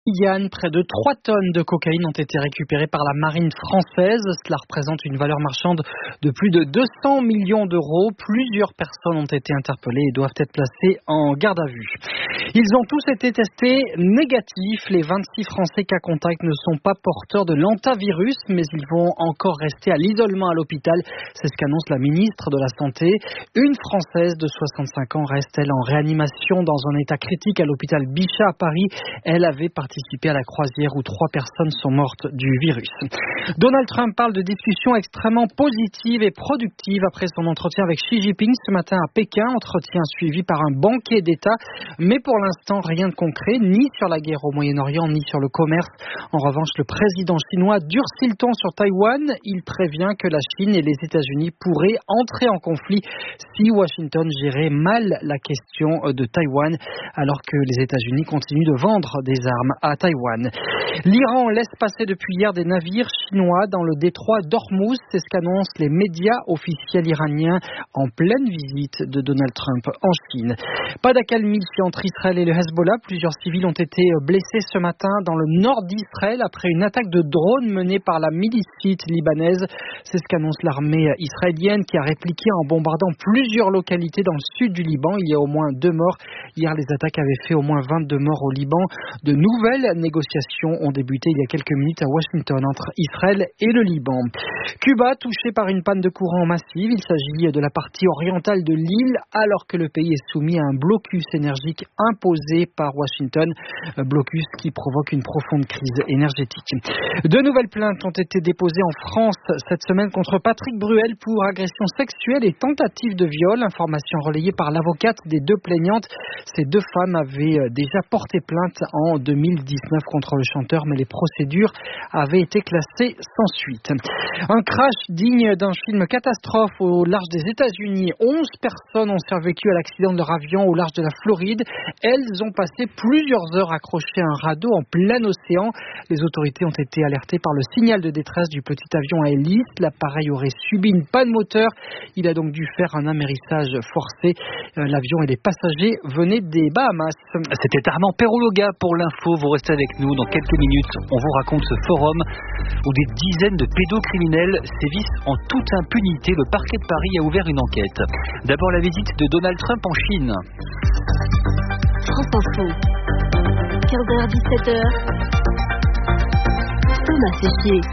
Yann, près de 3 tonnes de cocaïne ont été récupérées par la marine française. Cela représente une valeur marchande de plus de 200 millions d'euros. Plusieurs personnes ont été interpellées et doivent être placées en garde à vue. Ils ont tous été testés négatifs. Les 26 Français cas contact ne sont pas porteurs de l'hantavirus, mais ils vont encore rester à l'isolement à l'hôpital. C'est ce qu'annonce la ministre de la Santé. Une Française de 65 ans reste, elle, en réanimation dans un état critique à l'hôpital Bichat à Paris. Elle avait participé à la croisière où 3 personnes sont mortes du virus. Donald Trump parle de discussions extrêmement positives et productives après son entretien avec Xi Jinping ce matin à Pékin, entretien suivi par un banquet d'État, mais pour l'instant rien de concret, ni sur la guerre au Moyen-Orient, ni sur le commerce. En revanche, le président chinois durcit le ton sur Taïwan. Il prévient que la Chine et les États-Unis pourraient entrer en conflit si Washington gérait mal la question de Taïwan, alors que les États-Unis continuent de vendre des armes à Taïwan. L'Iran laisse passer depuis hier des navires chinois dans le détroit d'Ormuz. C'est ce qu'annoncent les médias officiels iraniens en pleine visite de Donald Trump en Chine. Pas d'accalmie entre Israël et le Hezbollah. Plusieurs civils ont été blessés ce matin dans le nord d'Israël après une attaque de drone menée par la milice chiite libanaise. C'est ce qu'annonce l'armée israélienne qui a répliqué en bombardant plusieurs localités dans le sud du Liban. Il y a au moins 2 morts. Hier, les attaques avaient fait au moins 22 morts au Liban. De nouvelles négociations ont débuté il y a quelques minutes à Washington entre Israël et le Liban. Cuba, touché par une panne de courant massive. Il s'agit de la partie orientale de l'île alors que le pays est soumis à un blocus énergique imposé par Washington. Blocus qui provoque une profonde crise énergétique. 2 nouvelles plaintes ont été déposées en France cette semaine contre Patrick Bruel pour agression sexuelle et tentative de viol. Information relayée par l'avocate des 2 plaignantes. Ces 2 femmes avaient déjà porté plainte en 2019 contre le chanteur, mais les procédures avaient été classées sans suite. Un crash digne d'un film catastrophe au large des États-Unis. 11 personnes ont survécu à l'accident de leur avion au large de la Floride. Elles ont passé plusieurs heures accrochées à un radeau en plein océan. Les autorités ont été alertées par le signal de détresse du petit avion à hélice. L'appareil aurait subi une panne moteur. Il a donc dû faire un amérissage forcé. L'avion et les passagers venaient des Bahamas. C'était Armand Perologa pour l'info. Vous restez avec nous dans quelques minutes. On vous raconte ce forum où des dizaines de pédocriminels sévissent en toute impunité. Le parquet de Paris a ouvert une enquête. D'abord la visite de Donald Trump en Chine. France Info, 15h-17h, Thomas Séchier.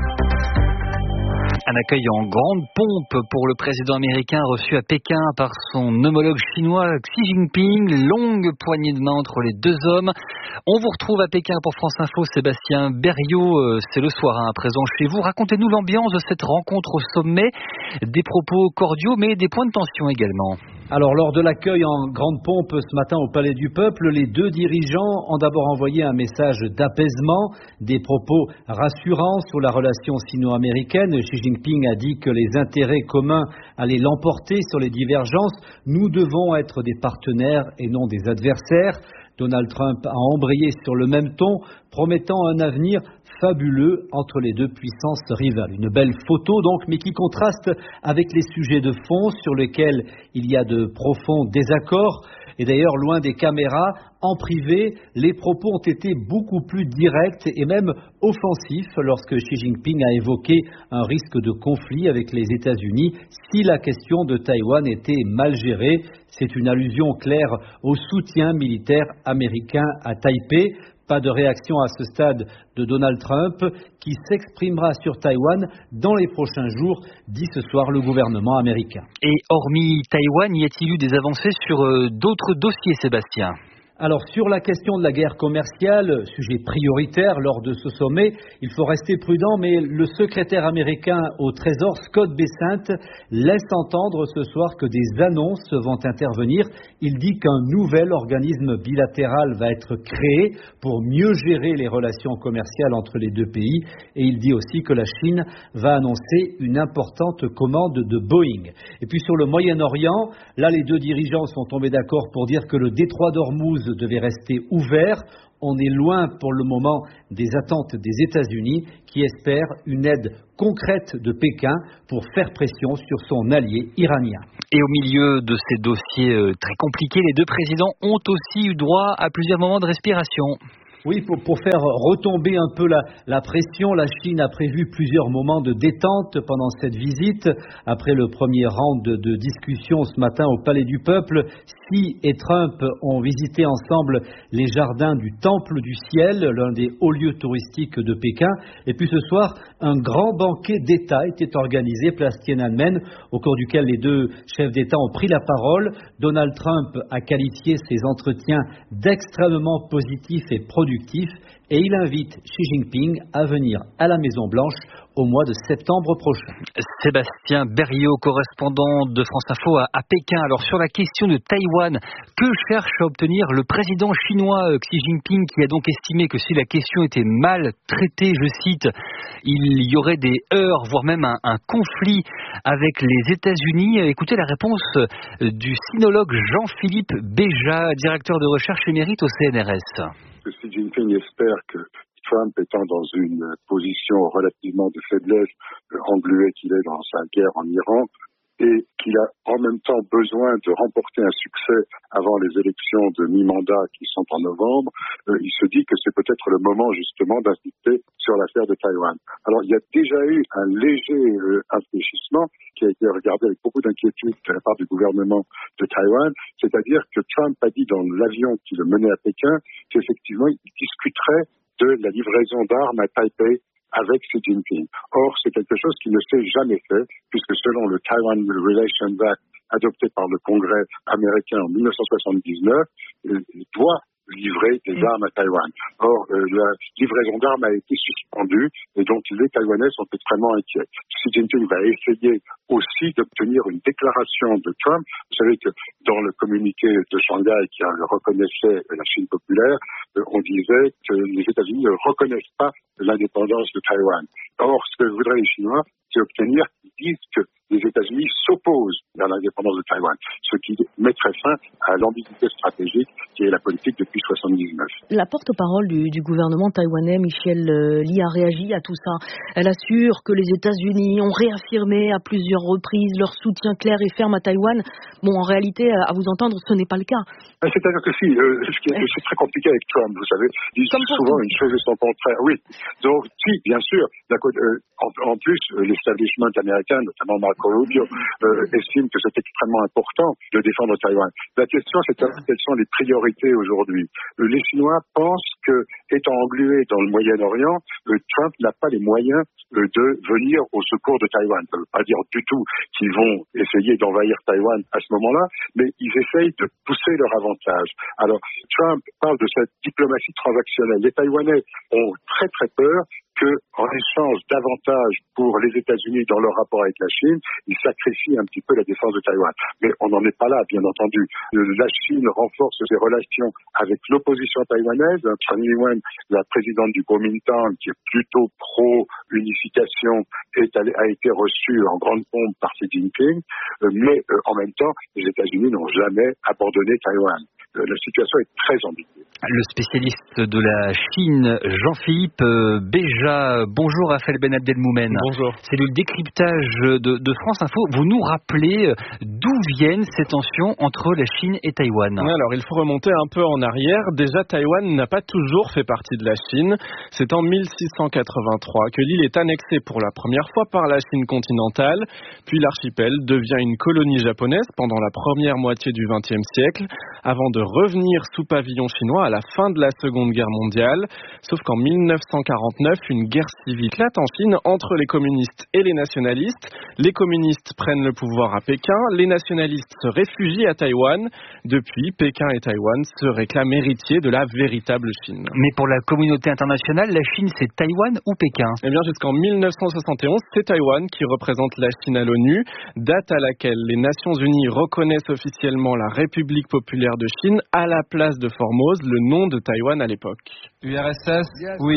Un accueil en grande pompe pour le président américain reçu à Pékin par son homologue chinois Xi Jinping. Longue poignée de main entre les 2 hommes. On vous retrouve à Pékin pour France Info. Sébastien Berriot, c'est le soir à présent chez vous. Racontez-nous l'ambiance de cette rencontre au sommet. Des propos cordiaux mais des points de tension également. Alors, lors de l'accueil en grande pompe ce matin au Palais du Peuple, les 2 dirigeants ont d'abord envoyé un message d'apaisement, des propos rassurants sur la relation sino-américaine. Xi Jinping a dit que les intérêts communs allaient l'emporter sur les divergences. Nous devons être des partenaires et non des adversaires. Donald Trump a embrayé sur le même ton, promettant un avenir fabuleux entre les 2 puissances rivales. Une belle photo donc, mais qui contraste avec les sujets de fond sur lesquels il y a de profonds désaccords. Et d'ailleurs, loin des caméras, en privé, les propos ont été beaucoup plus directs et même offensifs lorsque Xi Jinping a évoqué un risque de conflit avec les États-Unis si la question de Taïwan était mal gérée. C'est une allusion claire au soutien militaire américain à Taipei. Pas de réaction à ce stade de Donald Trump qui s'exprimera sur Taïwan dans les prochains jours, dit ce soir le gouvernement américain. Et hormis Taïwan, y a-t-il eu des avancées sur d'autres dossiers, Sébastien ? Alors, sur la question de la guerre commerciale, sujet prioritaire lors de ce sommet, il faut rester prudent, mais le secrétaire américain au Trésor, Scott Bessent, laisse entendre ce soir que des annonces vont intervenir. Il dit qu'un nouvel organisme bilatéral va être créé pour mieux gérer les relations commerciales entre les 2 pays. Et il dit aussi que la Chine va annoncer une importante commande de Boeing. Et puis sur le Moyen-Orient, là les 2 dirigeants sont tombés d'accord pour dire que le détroit d'Ormuz devait rester ouvert. On est loin pour le moment des attentes des États-Unis qui espèrent une aide concrète de Pékin pour faire pression sur son allié iranien. Et au milieu de ces dossiers très compliqués, les 2 présidents ont aussi eu droit à plusieurs moments de respiration. Oui, pour faire retomber un peu la pression, la Chine a prévu plusieurs moments de détente pendant cette visite. Après le premier round de discussion ce matin au Palais du Peuple, Xi et Trump ont visité ensemble les jardins du Temple du Ciel, l'un des hauts lieux touristiques de Pékin. Et puis ce soir, un grand banquet d'État était organisé place Tiananmen, au cours duquel les deux chefs d'État ont pris la parole. Donald Trump a qualifié ces entretiens d'extrêmement positifs et productifs. Et il invite Xi Jinping à venir à la Maison-Blanche au mois de septembre prochain. Sébastien Berriot, correspondant de France Info à Pékin. Alors sur la question de Taïwan, que cherche à obtenir le président chinois Xi Jinping, qui a donc estimé que si la question était mal traitée, je cite, il y aurait des heurts, voire même un conflit avec les États-Unis. Écoutez la réponse du sinologue Jean-Philippe Béja, directeur de recherche émérite au CNRS. Xi Jinping espère que Trump, étant dans une position relativement de faiblesse, englué qu'il est dans sa guerre en Iran, et qu'il a en même temps besoin de remporter un succès avant les élections de mi-mandat qui sont en novembre, il se dit que c'est peut-être le moment justement d'insister sur l'affaire de Taïwan. Alors il y a déjà eu un léger infléchissement qui a été regardé avec beaucoup d'inquiétude de la part du gouvernement de Taïwan, c'est-à-dire que Trump a dit dans l'avion qui le menait à Pékin qu'effectivement il discuterait de la livraison d'armes à Taipei avec Xi Jinping. Or, c'est quelque chose qui ne s'est jamais fait, puisque selon le Taiwan Relations Act adopté par le Congrès américain en 1979, il doit livrer des armes à Taïwan. Or, la livraison d'armes a été suspendue et donc les Taïwanais sont extrêmement inquiets. Xi Jinping va essayer aussi d'obtenir une déclaration de Trump. Vous savez que dans le communiqué de Shanghai qui reconnaissait la Chine populaire, on disait que les États-Unis ne reconnaissent pas l'indépendance de Taïwan. Or, ce que voudraient les Chinois, c'est obtenir qu'ils disent que les États-Unis s'opposent à l'indépendance de Taïwan, ce qui mettrait fin à l'ambiguïté stratégique qui est la politique depuis 1979. La porte-parole du gouvernement taïwanais, Michelle Lee, a réagi à tout ça. Elle assure que les États-Unis ont réaffirmé à plusieurs reprises leur soutien clair et ferme à Taïwan. Bon, en réalité, à vous entendre, ce n'est pas le cas. C'est-à-dire que si, c'est très compliqué avec Trump, vous savez, il dit souvent une chose et son contraire. Oui, donc si, bien sûr, en plus, l'establishment américain, notamment Marco Rubio, estime que c'est extrêmement important de défendre Taïwan. La question, c'est quelles sont les priorités aujourd'hui. Les Chinois pensent que, étant englués dans le Moyen-Orient, Trump n'a pas les moyens de venir au secours de Taïwan. Ça ne veut pas dire du tout qu'ils vont essayer d'envahir Taïwan à ce moment-là, mais ils essayent de pousser leur avantage. Alors, Trump parle de cette diplomatie transactionnelle. Les Taïwanais ont très très peur qu'en échange d'avantages pour les États-Unis dans leur rapport avec la Chine, ils sacrifient un petit peu la défense de Taïwan. Mais on n'en est pas là, bien entendu. La Chine renforce ses relations avec l'opposition taïwanaise. Tsai Ing-wen, la présidente du Kuomintang, qui est plutôt pro-unification, a été reçue en grande pompe par Xi Jinping. Mais en même temps, les États-Unis n'ont jamais abandonné Taïwan. La situation est très ambiguë. Le spécialiste de la Chine, Jean-Philippe Béja. Bonjour Raphaël Ben Abdelmoumen. Bonjour. C'est le décryptage de France Info. Vous nous rappelez d'où viennent ces tensions entre la Chine et Taïwan? Oui, alors il faut remonter un peu en arrière. Déjà, Taïwan n'a pas toujours fait partie de la Chine. C'est en 1683 que l'île est annexée pour la première fois par la Chine continentale. Puis l'archipel devient une colonie japonaise pendant la première moitié du XXe siècle, avant de revenir sous pavillon chinois à la fin de la Seconde Guerre mondiale. Sauf qu'en 1949, une guerre civile éclate en Chine entre les communistes et les nationalistes. Les communistes prennent le pouvoir à Pékin, les nationalistes se réfugient à Taïwan. Depuis, Pékin et Taïwan se réclament héritiers de la véritable Chine. Mais pour la communauté internationale, la Chine, c'est Taïwan ou Pékin? Eh bien, jusqu'en 1971, c'est Taïwan qui représente la Chine à l'ONU, date à laquelle les Nations Unies reconnaissent officiellement la République populaire de Chine à la place de Formose, le nom de Taïwan à l'époque. URSS, oui.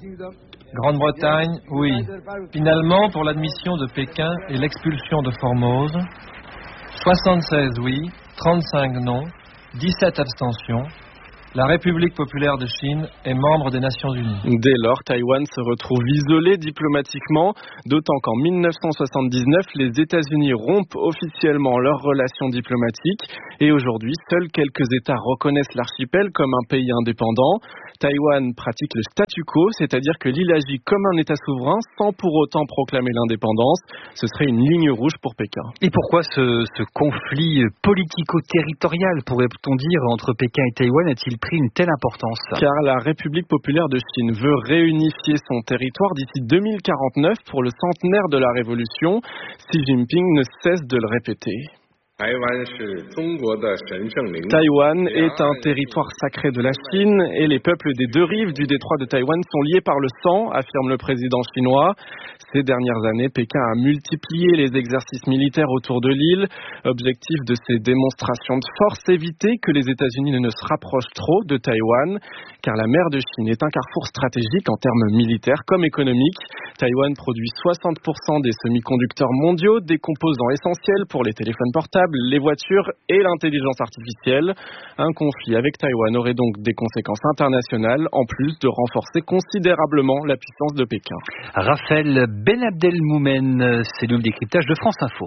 Grande-Bretagne, oui. Finalement, pour l'admission de Pékin et l'expulsion de Formose, 76 oui, 35 non, 17 abstentions. La République populaire de Chine est membre des Nations Unies. Dès lors, Taïwan se retrouve isolé diplomatiquement, d'autant qu'en 1979, les États-Unis rompent officiellement leurs relations diplomatiques et aujourd'hui, seuls quelques États reconnaissent l'archipel comme un pays indépendant. Taïwan pratique le statu quo, c'est-à-dire que l'île agit comme un État souverain sans pour autant proclamer l'indépendance. Ce serait une ligne rouge pour Pékin. Et pourquoi ce conflit politico-territorial, pourrait-on dire, entre Pékin et Taïwan a-t-il pris une telle importance? Car la République populaire de Chine veut réunifier son territoire d'ici 2049 pour le centenaire de la Révolution. Xi Jinping ne cesse de le répéter. Taïwan est un territoire sacré de la Chine et les peuples des deux rives du détroit de Taïwan sont liés par le sang, affirme le président chinois. Ces dernières années, Pékin a multiplié les exercices militaires autour de l'île. Objectif de ces démonstrations de force, éviter que les États-Unis ne se rapprochent trop de Taïwan, car la mer de Chine est un carrefour stratégique en termes militaires comme économiques. Taïwan produit 60% des semi-conducteurs mondiaux, des composants essentiels pour les téléphones portables, les voitures et l'intelligence artificielle. Un conflit avec Taïwan aurait donc des conséquences internationales, en plus de renforcer considérablement la puissance de Pékin. Raphaël Benabdelmoumen, cellule décryptage de France Info.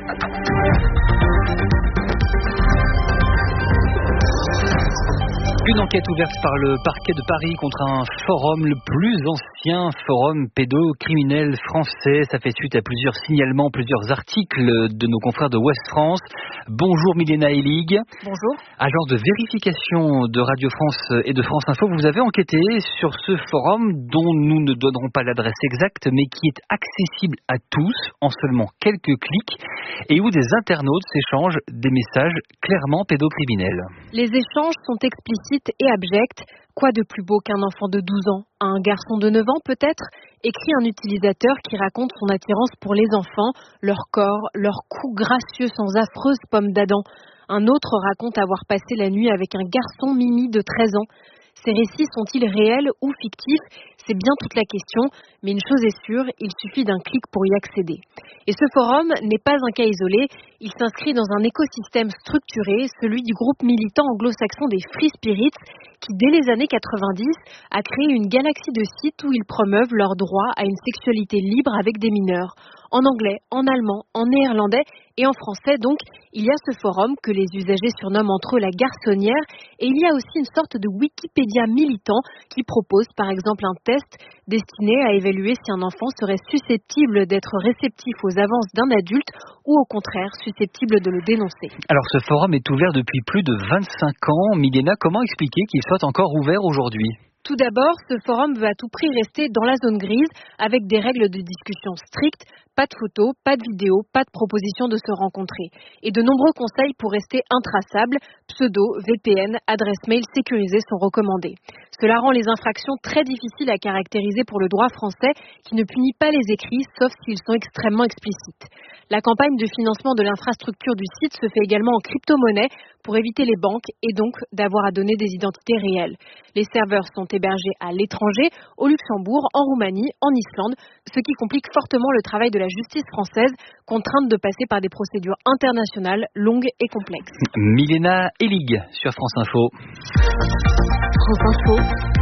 Une enquête ouverte par le parquet de Paris contre un forum, le plus ancien forum pédocriminel français. Ça fait suite à plusieurs signalements, plusieurs articles de nos confrères de Ouest France. Bonjour Milena Elig. Bonjour. Agence de vérification de Radio France et de France Info, vous avez enquêté sur ce forum dont nous ne donnerons pas l'adresse exacte, mais qui est accessible à tous en seulement quelques clics et où des internautes s'échangent des messages clairement pédocriminels. Les échanges sont explicites et abjects. Quoi de plus beau qu'un enfant de 12 ans, un garçon de 9 ans peut-être, écrit un utilisateur qui raconte son attirance pour les enfants, leur corps, leurs coups gracieux sans affreuse pomme d'Adam. Un autre raconte avoir passé la nuit avec un garçon Mimi de 13 ans. Ces récits sont-ils réels ou fictifs? C'est bien toute la question, mais une chose est sûre, il suffit d'un clic pour y accéder. Et ce forum n'est pas un cas isolé, il s'inscrit dans un écosystème structuré, celui du groupe militant anglo-saxon des Free Spirits, qui dès les années 90 a créé une galaxie de sites où ils promeuvent leur droit à une sexualité libre avec des mineurs. En anglais, en allemand, en néerlandais et en français donc, il y a ce forum que les usagers surnomment entre eux la garçonnière et il y a aussi une sorte de Wikipédia militant qui propose par exemple un test destiné à évaluer si un enfant serait susceptible d'être réceptif aux avances d'un adulte ou au contraire susceptible de le dénoncer. Alors ce forum est ouvert depuis plus de 25 ans. Milena, comment expliquer qu'il soit encore ouvert aujourd'hui ? Tout d'abord, ce forum veut à tout prix rester dans la zone grise avec des règles de discussion strictes, pas de photos, pas de vidéos, pas de proposition de se rencontrer. Et de nombreux conseils pour rester intraçables, pseudo, VPN, adresse mail sécurisée sont recommandés. Cela rend les infractions très difficiles à caractériser pour le droit français qui ne punit pas les écrits sauf s'ils sont extrêmement explicites. La campagne de financement de l'infrastructure du site se fait également en crypto-monnaie pour éviter les banques et donc d'avoir à donner des identités réelles. Les serveurs sont hébergés à l'étranger, au Luxembourg, en Roumanie, en Islande, ce qui complique fortement le travail de la justice française, contrainte de passer par des procédures internationales longues et complexes. Milena Elig sur France Info. France Info,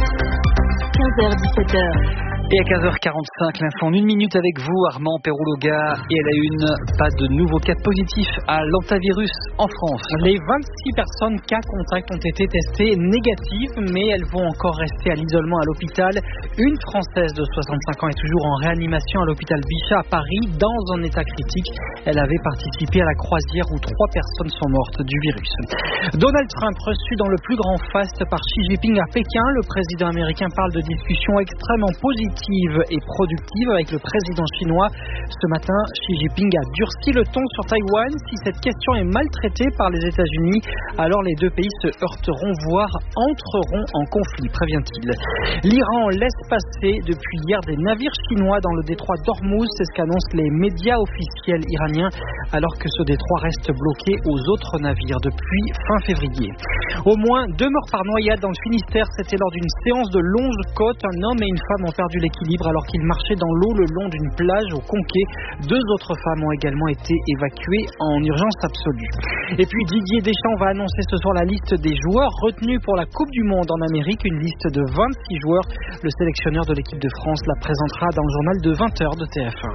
15h-17h. Et à 15h45, l'info en 1 minute avec vous, Armand Perrouloga. Et à la une, pas de nouveaux cas positifs à l'antivirus en France. Les 26 personnes cas contacts ont été testées négatives, mais elles vont encore rester à l'isolement à l'hôpital. Une Française de 65 ans est toujours en réanimation à l'hôpital Bichat à Paris, dans un état critique. Elle avait participé à la croisière où 3 personnes sont mortes du virus. Donald Trump reçu dans le plus grand faste par Xi Jinping à Pékin. Le président américain parle de discussions extrêmement positives et productive avec le président chinois. Ce matin, Xi Jinping a durci le ton sur Taïwan. Si cette question est maltraitée par les États-Unis, alors les deux pays se heurteront, voire entreront en conflit, prévient-il. L'Iran laisse passer depuis hier des navires chinois dans le détroit d'Ormuz, c'est ce qu'annoncent les médias officiels iraniens, alors que ce détroit reste bloqué aux autres navires depuis fin février. Au moins 2 morts par noyade dans le Finistère, c'était lors d'une séance de longe-côte. Un homme et une femme ont perdu l'équilibre alors qu'ils marchaient dans l'eau le long d'une plage au Conquet. 2 autres femmes ont également été évacuées en urgence absolue. Et puis Didier Deschamps va annoncer ce soir la liste des joueurs retenus pour la Coupe du Monde en Amérique. Une liste de 26 joueurs. Le sélectionneur de l'équipe de France la présentera dans le journal de 20h de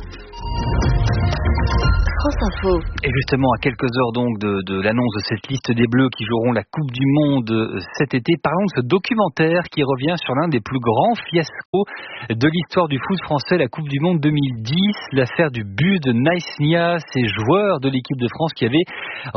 TF1. France Info. Et justement, à quelques heures donc de l'annonce de cette liste des Bleus qui joueront la Coupe du Monde cet été, parlons de ce documentaire qui revient sur l'un des plus grands fiascos de l'histoire du foot français, la Coupe du Monde 2010, l'affaire du but de Naïs-Nia, ces joueurs de l'équipe de France qui avaient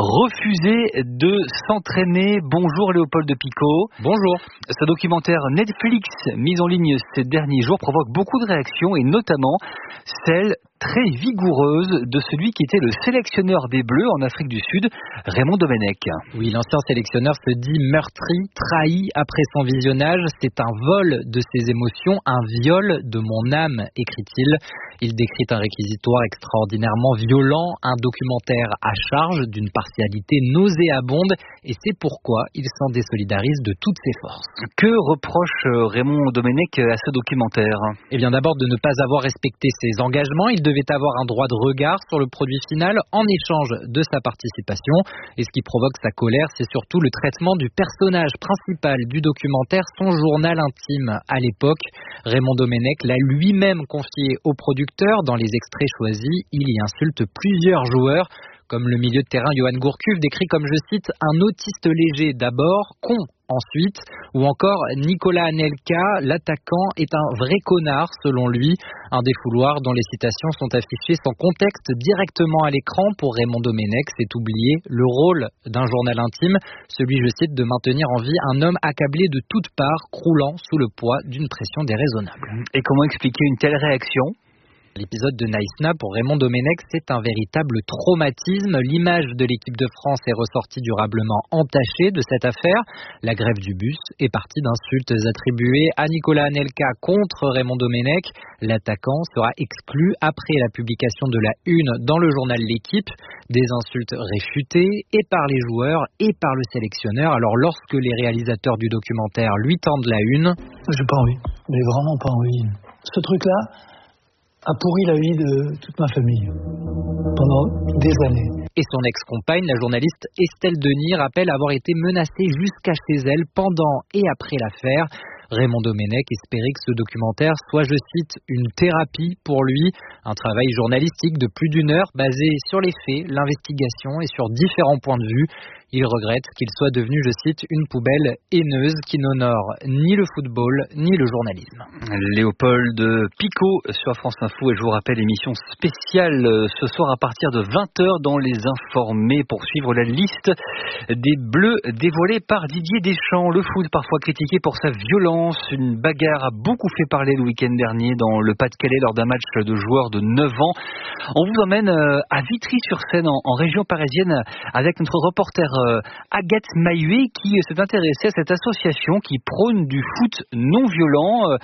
refusé de s'entraîner. Bonjour Léopold de Picot. Bonjour. Ce documentaire Netflix mis en ligne ces derniers jours provoque beaucoup de réactions et notamment celle très vigoureuse de celui qui était le sélectionneur des Bleus en Afrique du Sud, Raymond Domenech. Oui, l'ancien sélectionneur se dit meurtri, trahi après son visionnage. C'est un vol de ses émotions, un viol de mon âme, écrit-il. Il décrit un réquisitoire extraordinairement violent, un documentaire à charge d'une partialité nauséabonde, et c'est pourquoi il s'en désolidarise de toutes ses forces. Que reproche Raymond Domenech à ce documentaire ? Eh bien d'abord de ne pas avoir respecté ses engagements. Il devait avoir un droit de regard sur le produit final en échange de sa participation. Et ce qui provoque sa colère, c'est surtout le traitement du personnage principal du documentaire, son journal intime à l'époque. Raymond Domenech l'a lui-même confié au producteur. Dans les extraits choisis, il y insulte plusieurs joueurs, comme le milieu de terrain Yoann Gourcuff, décrit comme, je cite, un autiste léger d'abord, con ensuite, ou encore Nicolas Anelka, l'attaquant, est un vrai connard selon lui. Un défouloir dont les citations sont affichées sans contexte directement à l'écran. Pour Raymond Domenech, c'est oublier le rôle d'un journal intime, celui, je cite, de maintenir en vie un homme accablé de toutes parts, croulant sous le poids d'une pression déraisonnable. Et comment expliquer une telle réaction ? L'épisode de Naïs-Nia, pour Raymond Domenech, c'est un véritable traumatisme. L'image de l'équipe de France est ressortie durablement entachée de cette affaire. La grève du bus est partie d'insultes attribuées à Nicolas Anelka contre Raymond Domenech. L'attaquant sera exclu après la publication de la une dans le journal L'Équipe. Des insultes réfutées et par les joueurs et par le sélectionneur. Alors lorsque les réalisateurs du documentaire lui tendent la une... J'ai pas envie, mais vraiment pas envie. Ce truc-là a pourri la vie de toute ma famille pendant des années. Et son ex-compagne, la journaliste Estelle Denis, rappelle avoir été menacée jusqu'à chez elle pendant et après l'affaire. Raymond Domenech espérait que ce documentaire soit, je cite, une thérapie pour lui, un travail journalistique de plus d'1 heure basé sur les faits, l'investigation et sur différents points de vue. Il regrette qu'il soit devenu, je cite, une poubelle haineuse qui n'honore ni le football ni le journalisme. Léopold Picot sur France Info, et je vous rappelle, émission spéciale ce soir à partir de 20h dans Les Informés pour suivre la liste des Bleus dévoilée par Didier Deschamps. Le foot parfois critiqué pour sa violence, une bagarre a beaucoup fait parler le week-end dernier dans le Pas-de-Calais lors d'un match de joueurs de 9 ans. On vous emmène à Vitry-sur-Seine en région parisienne avec notre reporter Agathe Mahuet qui s'est intéressée à cette association qui prône du foot non violent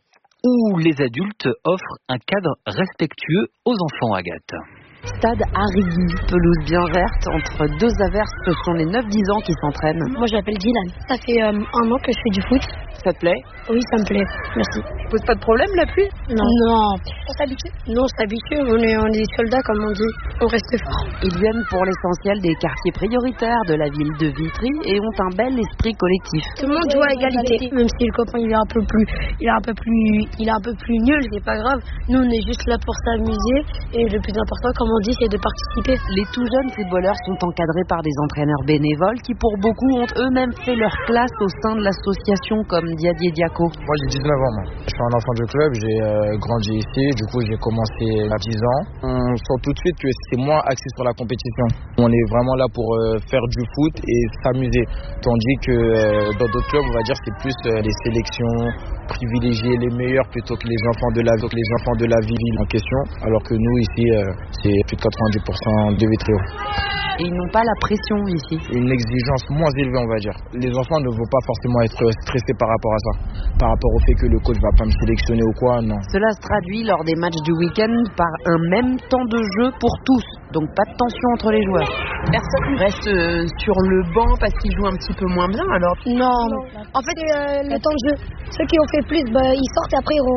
où les adultes offrent un cadre respectueux aux enfants. Agathe. Stade Arrigui, pelouse bien verte, entre 2 averses, ce sont les 9-10 ans qui s'entraînent. Moi je m'appelle Dylan, ça fait 1 an que je fais du foot. Ça te plaît? Oui, ça me plaît, merci. Ça pose pas de problème la pluie? Non. On s'habitue? Non, on s'habitue, on est des soldats comme on dit, on reste fort. Ils viennent pour l'essentiel des quartiers prioritaires de la ville de Vitry et ont un bel esprit collectif. Tout le monde joue à égalité, même si le copain il est un peu plus nul, c'est pas grave. Nous on est juste là pour s'amuser et le plus important, comme on dit, c'est de participer. Les tout jeunes footballeurs sont encadrés par des entraîneurs bénévoles qui pour beaucoup ont eux-mêmes fait leur classe au sein de l'association comme Diadier Diaco. Moi j'ai 19 ans, je suis un enfant de club, j'ai grandi ici, du coup j'ai commencé à 10 ans. On sent tout de suite que c'est moins axé sur la compétition. On est vraiment là pour faire du foot et s'amuser, tandis que dans d'autres clubs on va dire c'est plus les sélections, privilégier les meilleurs plutôt que les enfants de la ville en question, alors que nous ici c'est plus de 90% de Vitry. Et ils n'ont pas la pression ici. Une exigence moins élevée, on va dire. Les enfants ne vont pas forcément être stressés par rapport à ça. Par rapport au fait que le coach va pas me sélectionner ou quoi, non. Cela se traduit lors des matchs du week-end par un même temps de jeu pour tous. Donc pas de tension entre les joueurs. Personne reste sur le banc parce qu'ils jouent un petit peu moins bien alors? Non. En fait, le temps de jeu. Ceux qui ont fait plus, ils sortent et après ils rentrent.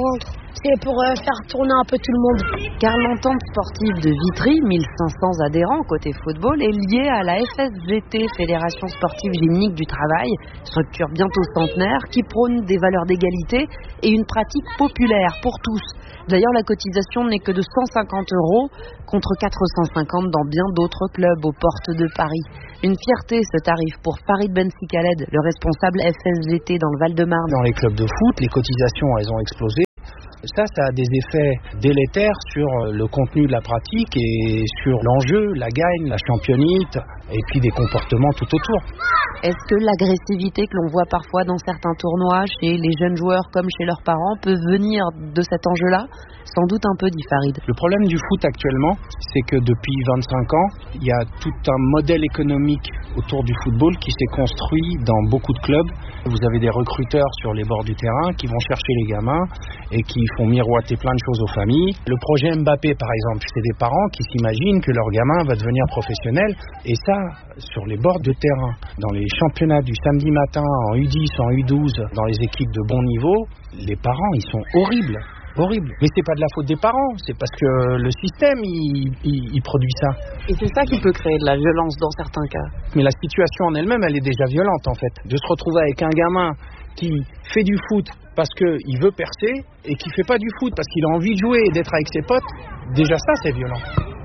c'est pour faire tourner un peu tout le monde. Car l'entente sportive de Vitry, 1500 adhérents côté football, est liée à la FSGT, Fédération Sportive Gymnique du Travail, structure bientôt centenaire qui prône des valeurs d'égalité et une pratique populaire pour tous. D'ailleurs, la cotisation n'est que de 150 € contre 450 dans bien d'autres clubs aux portes de Paris. Une fierté ce tarif pour Farid Bensi-Khaled, le responsable FSGT dans le Val-de-Marne. Dans les clubs de foot, les cotisations elles ont explosé. Ça a des effets délétères sur le contenu de la pratique et sur l'enjeu, la gagne, la championite et puis des comportements tout autour. Est-ce que l'agressivité que l'on voit parfois dans certains tournois chez les jeunes joueurs comme chez leurs parents peut venir de cet enjeu-là ? Sans doute un peu, dit Farid. Le problème du foot actuellement, c'est que depuis 25 ans, il y a tout un modèle économique autour du football qui s'est construit dans beaucoup de clubs. Vous avez des recruteurs sur les bords du terrain qui vont chercher les gamins et qui font miroiter plein de choses aux familles. Le projet Mbappé, par exemple, c'est des parents qui s'imaginent que leur gamin va devenir professionnel. Et ça, sur les bords de terrain, dans les championnats du samedi matin, en U10, en U12, dans les équipes de bon niveau, les parents, ils sont horribles. Horrible. Mais c'est pas de la faute des parents, c'est parce que le système, il produit ça. Et c'est ça qui peut créer de la violence dans certains cas. Mais la situation en elle-même, elle est déjà violente en fait. De se retrouver avec un gamin qui fait du foot parce qu'il veut percer et qui fait pas du foot parce qu'il a envie de jouer et d'être avec ses potes, déjà ça c'est violent.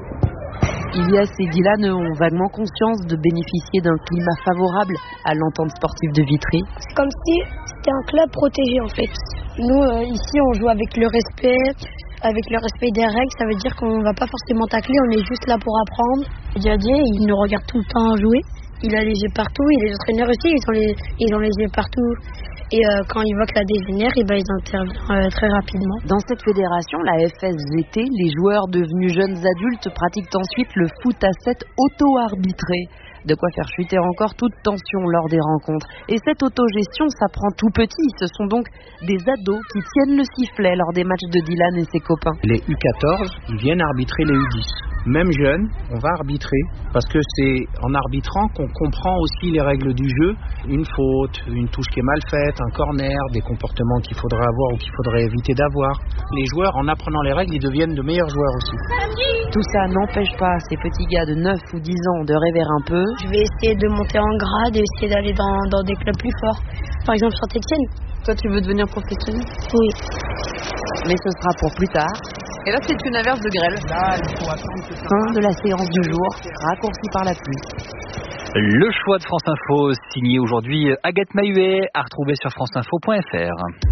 Ilias et Dylan ont vaguement conscience de bénéficier d'un climat favorable à l'entente sportive de Vitry. C'est comme si c'était un club protégé en fait. Nous, ici, on joue avec le respect des règles. Ça veut dire qu'on ne va pas forcément tacler, on est juste là pour apprendre. Didier, il nous regarde tout le temps jouer. Il a les yeux partout, et les entraîneurs aussi, ils ont les yeux partout. Et quand ils voient que la dégénère, ils interviennent très rapidement. Dans cette fédération, la FSGT, les joueurs devenus jeunes adultes pratiquent ensuite le foot à 7 auto-arbitré. De quoi faire chuter encore toute tension lors des rencontres. Et cette autogestion, ça prend tout petit. Ce sont donc des ados qui tiennent le sifflet lors des matchs de Dylan et ses copains. Les U14, ils viennent arbitrer les U10. Même jeunes, on va arbitrer parce que c'est en arbitrant qu'on comprend aussi les règles du jeu. Une faute, une touche qui est mal faite, un corner, des comportements qu'il faudrait avoir ou qu'il faudrait éviter d'avoir. Les joueurs, en apprenant les règles, ils deviennent de meilleurs joueurs aussi. Tout ça n'empêche pas ces petits gars de 9 ou 10 ans de rêver un peu. Je vais essayer de monter en grade et essayer d'aller dans des clubs plus forts. Par exemple, Saint-Etienne. Toi, tu veux devenir professionnel ? Oui. Mais ce sera pour plus tard. Et là, c'est une averse de grêle. Là, il faut attendre que ça fin de la séance du jour, raccourcie par la pluie. Le choix de France Info, signé aujourd'hui Agathe Mahuet, à retrouver sur franceinfo.fr.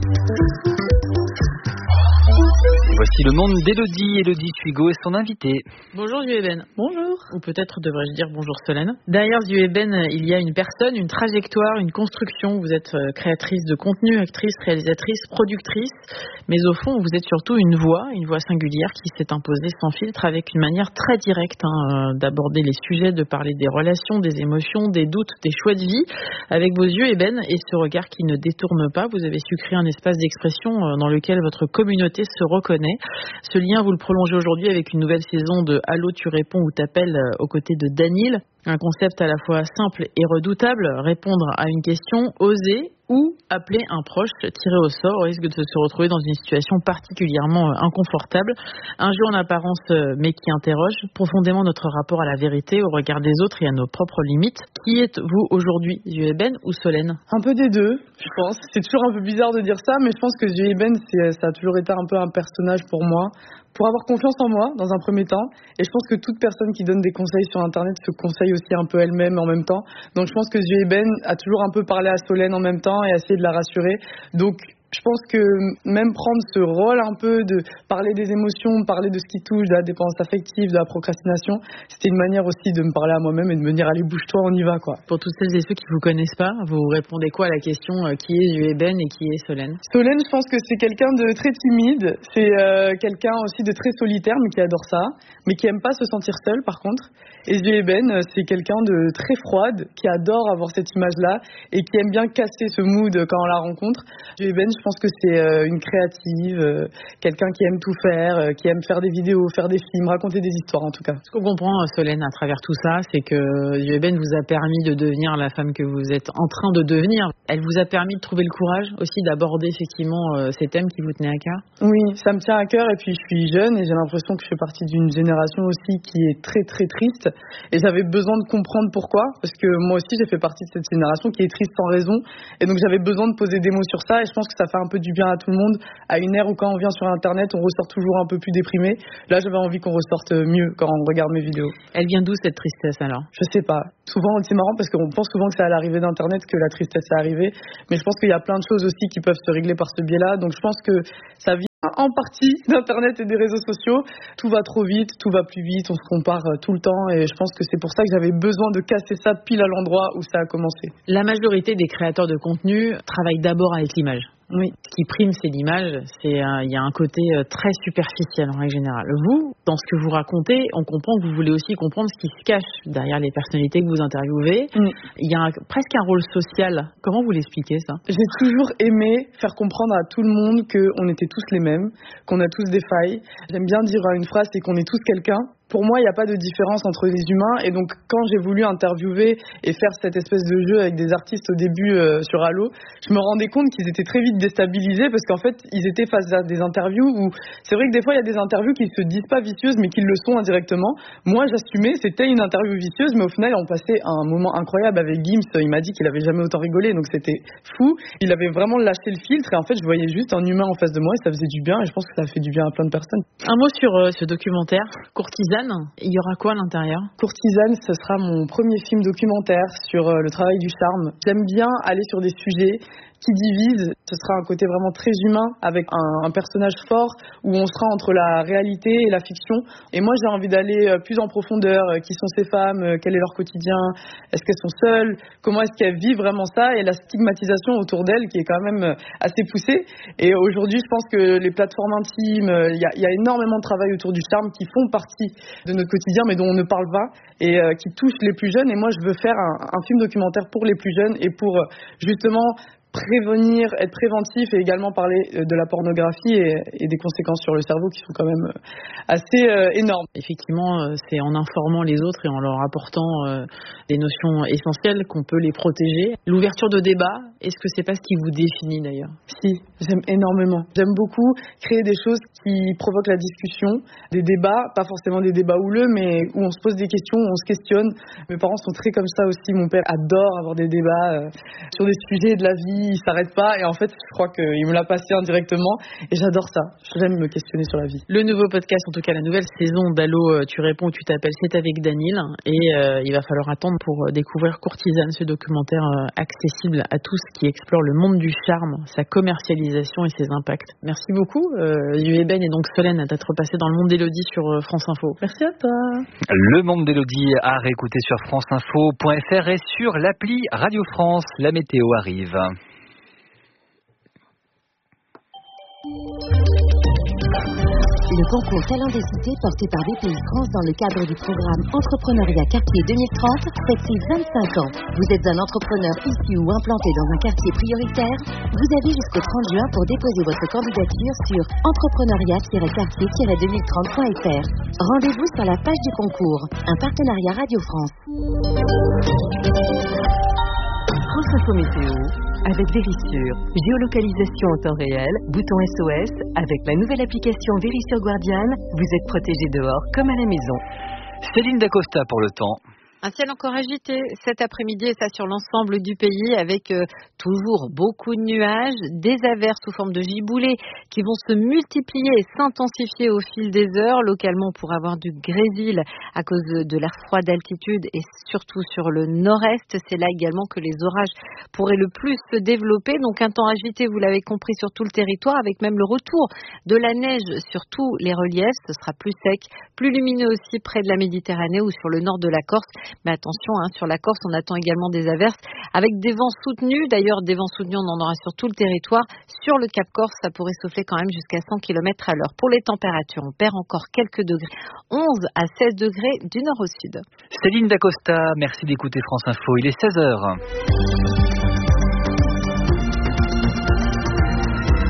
Voici le monde d'Élodie. Élodie Suigo et son invité. Bonjour Zueben. Bonjour. Ou peut-être devrais-je dire bonjour Solène. Derrière Zueben, il y a une personne, une trajectoire, une construction. Vous êtes créatrice de contenu, actrice, réalisatrice, productrice. Mais au fond, vous êtes surtout une voix singulière qui s'est imposée sans filtre avec une manière très directe d'aborder les sujets, de parler des relations, des émotions, des doutes, des choix de vie. Avec vos yeux ébènes et ce regard qui ne détourne pas, vous avez su créer un espace d'expression dans lequel votre communauté se reconnaît. Ce lien, vous le prolongez aujourd'hui avec une nouvelle saison de Allô, tu réponds ou t'appelles aux côtés de Danil. Un concept à la fois simple et redoutable, répondre à une question, oser ou appeler un proche tiré au sort au risque de se retrouver dans une situation particulièrement inconfortable. Un jeu en apparence mais qui interroge profondément notre rapport à la vérité, au regard des autres et à nos propres limites. Qui êtes-vous aujourd'hui, Zueben ou Solène ? Un peu des deux, je pense. C'est toujours un peu bizarre de dire ça, mais je pense que Zueben, ça a toujours été un peu un personnage pour moi. Pour avoir confiance en moi, dans un premier temps. Et je pense que toute personne qui donne des conseils sur Internet se conseille aussi un peu elle-même en même temps. Donc je pense que Zueben a toujours un peu parlé à Solène en même temps et a essayé de la rassurer. Donc je pense que même prendre ce rôle un peu de parler des émotions, parler de ce qui touche, de la dépendance affective, de la procrastination, c'était une manière aussi de me parler à moi-même et de me dire allez bouge-toi, on y va quoi. Pour toutes celles et ceux qui vous connaissent pas, vous répondez quoi à la question qui est Zueben et qui est Solène ? Solène, je pense que c'est quelqu'un de très timide, c'est quelqu'un aussi de très solitaire mais qui adore ça, mais qui aime pas se sentir seul par contre. Et Zueben, c'est quelqu'un de très froide, qui adore avoir cette image-là et qui aime bien casser ce mood quand on la rencontre. Zueben, je pense que c'est une créative, quelqu'un qui aime tout faire, qui aime faire des vidéos, faire des films, raconter des histoires en tout cas. Ce qu'on comprend, Solène, à travers tout ça, c'est que Eben vous a permis de devenir la femme que vous êtes en train de devenir. Elle vous a permis de trouver le courage aussi d'aborder effectivement ces thèmes qui vous tenaient à cœur? Oui, ça me tient à cœur et puis je suis jeune et j'ai l'impression que je fais partie d'une génération aussi qui est très très triste et j'avais besoin de comprendre pourquoi, parce que moi aussi j'ai fait partie de cette génération qui est triste sans raison et donc j'avais besoin de poser des mots sur ça et je pense que ça fait un peu du bien à tout le monde à une ère où quand on vient sur internet on ressort toujours un peu plus déprimé. Là j'avais envie qu'on ressorte mieux quand on regarde mes vidéos. Elle vient d'où cette tristesse alors? Je sais pas. Souvent c'est marrant parce qu'on pense souvent que c'est à l'arrivée d'internet que la tristesse est arrivée, mais je pense qu'il y a plein de choses aussi qui peuvent se régler par ce biais-là, donc je pense que ça vient en partie d'internet et des réseaux sociaux. Tout va trop vite, tout va plus vite, on se compare tout le temps et je pense que c'est pour ça que j'avais besoin de casser ça pile à l'endroit où ça a commencé. La majorité des créateurs de contenu travaillent d'abord avec l'image. Oui. Ce qui prime, c'est l'image. Il y a un côté très superficiel en règle générale. Vous, dans ce que vous racontez, on comprend que vous voulez aussi comprendre ce qui se cache derrière les personnalités que vous interviewez. Il y a presque un rôle social. Comment vous l'expliquez ça? J'ai toujours aimé faire comprendre à tout le monde qu'on était tous les mêmes, qu'on a tous des failles. J'aime bien dire une phrase, c'est qu'on est tous quelqu'un. Pour moi, il n'y a pas de différence entre les humains. Et donc, quand j'ai voulu interviewer et faire cette espèce de jeu avec des artistes au début sur Allo, je me rendais compte qu'ils étaient très vite déstabilisés parce qu'en fait, ils étaient face à des interviews où c'est vrai que des fois, il y a des interviews qui ne se disent pas vicieuses, mais qui le sont indirectement. Moi, j'assumais, c'était une interview vicieuse, mais au final, on passait un moment incroyable avec Gims. Il m'a dit qu'il avait jamais autant rigolé, donc c'était fou. Il avait vraiment lâché le filtre et en fait, je voyais juste un humain en face de moi et ça faisait du bien et je pense que ça a fait du bien à plein de personnes. Un mot sur ce documentaire, Courtisane. Il y aura quoi à l'intérieur? Courtisane, ce sera mon premier film documentaire sur le travail du charme. J'aime bien aller sur des sujets qui divisent. Ce sera un côté vraiment très humain avec un personnage fort où on sera entre la réalité et la fiction. Et moi, j'ai envie d'aller plus en profondeur. Qui sont ces femmes? Quel est leur quotidien? Est-ce qu'elles sont seules? Comment est-ce qu'elles vivent vraiment ça? Et la stigmatisation autour d'elles qui est quand même assez poussée. Et aujourd'hui, je pense que les plateformes intimes, il y a énormément de travail autour du charme qui font partie de notre quotidien, mais dont on ne parle pas et qui touchent les plus jeunes. Et moi, je veux faire un film documentaire pour les plus jeunes et pour justement prévenir, être préventif et également parler de la pornographie et des conséquences sur le cerveau qui sont quand même assez énormes. Effectivement, c'est en informant les autres et en leur apportant des notions essentielles qu'on peut les protéger. L'ouverture de débat, est-ce que c'est pas ce qui vous définit d'ailleurs? Si, j'aime énormément. J'aime beaucoup créer des choses qui provoquent la discussion, des débats, pas forcément des débats houleux, mais où on se pose des questions, où on se questionne. Mes parents sont très comme ça aussi. Mon père adore avoir des débats sur des sujets de la vie. Il s'arrête pas et en fait je crois qu'il me l'a passé indirectement et j'adore ça, j'aime me questionner sur la vie. Le nouveau podcast, en tout cas la nouvelle saison d'Allo Tu réponds, tu t'appelles, c'est avec Daniel et il va falloir attendre pour découvrir Courtisane, ce documentaire accessible à tous qui explore le monde du charme, sa commercialisation et ses impacts. Merci beaucoup Eben et donc Solène d'être passée dans le monde d'Élodie sur France Info. Merci à toi. Le monde d'Élodie à réécouter sur franceinfo.fr et sur l'appli Radio France. La météo arrive. Le concours Talent des cités porté par BPI France dans le cadre du programme Entrepreneuriat Quartier 2030 fête 25 ans. Vous êtes un entrepreneur issu ou implanté dans un quartier prioritaire? Vous avez jusqu'au 30 juin pour déposer votre candidature sur entrepreneuriat-quartier-2030.fr. Rendez-vous sur la page du concours. Un partenariat Radio France. France Info Météo avec Vérissure. Géolocalisation en temps réel, bouton SOS. Avec la nouvelle application Vérissure Guardian, vous êtes protégé dehors comme à la maison. Céline Dacosta pour le temps. Un ciel encore agité cet après-midi et ça sur l'ensemble du pays avec toujours beaucoup de nuages, des averses sous forme de giboulées qui vont se multiplier et s'intensifier au fil des heures. Localement, on pourra avoir du grésil à cause de l'air froid d'altitude et surtout sur le nord-est. C'est là également que les orages pourraient le plus se développer. Donc un temps agité, vous l'avez compris, sur tout le territoire avec même le retour de la neige sur tous les reliefs. Ce sera plus sec, plus lumineux aussi près de la Méditerranée ou sur le nord de la Corse. Mais attention, sur la Corse, on attend également des averses avec des vents soutenus. D'ailleurs, des vents soutenus, on en aura sur tout le territoire. Sur le Cap Corse, ça pourrait souffler quand même jusqu'à 100 km à l'heure. Pour les températures, on perd encore quelques degrés. 11 à 16 degrés du nord au sud. Céline Dacosta, merci d'écouter France Info. Il est 16h.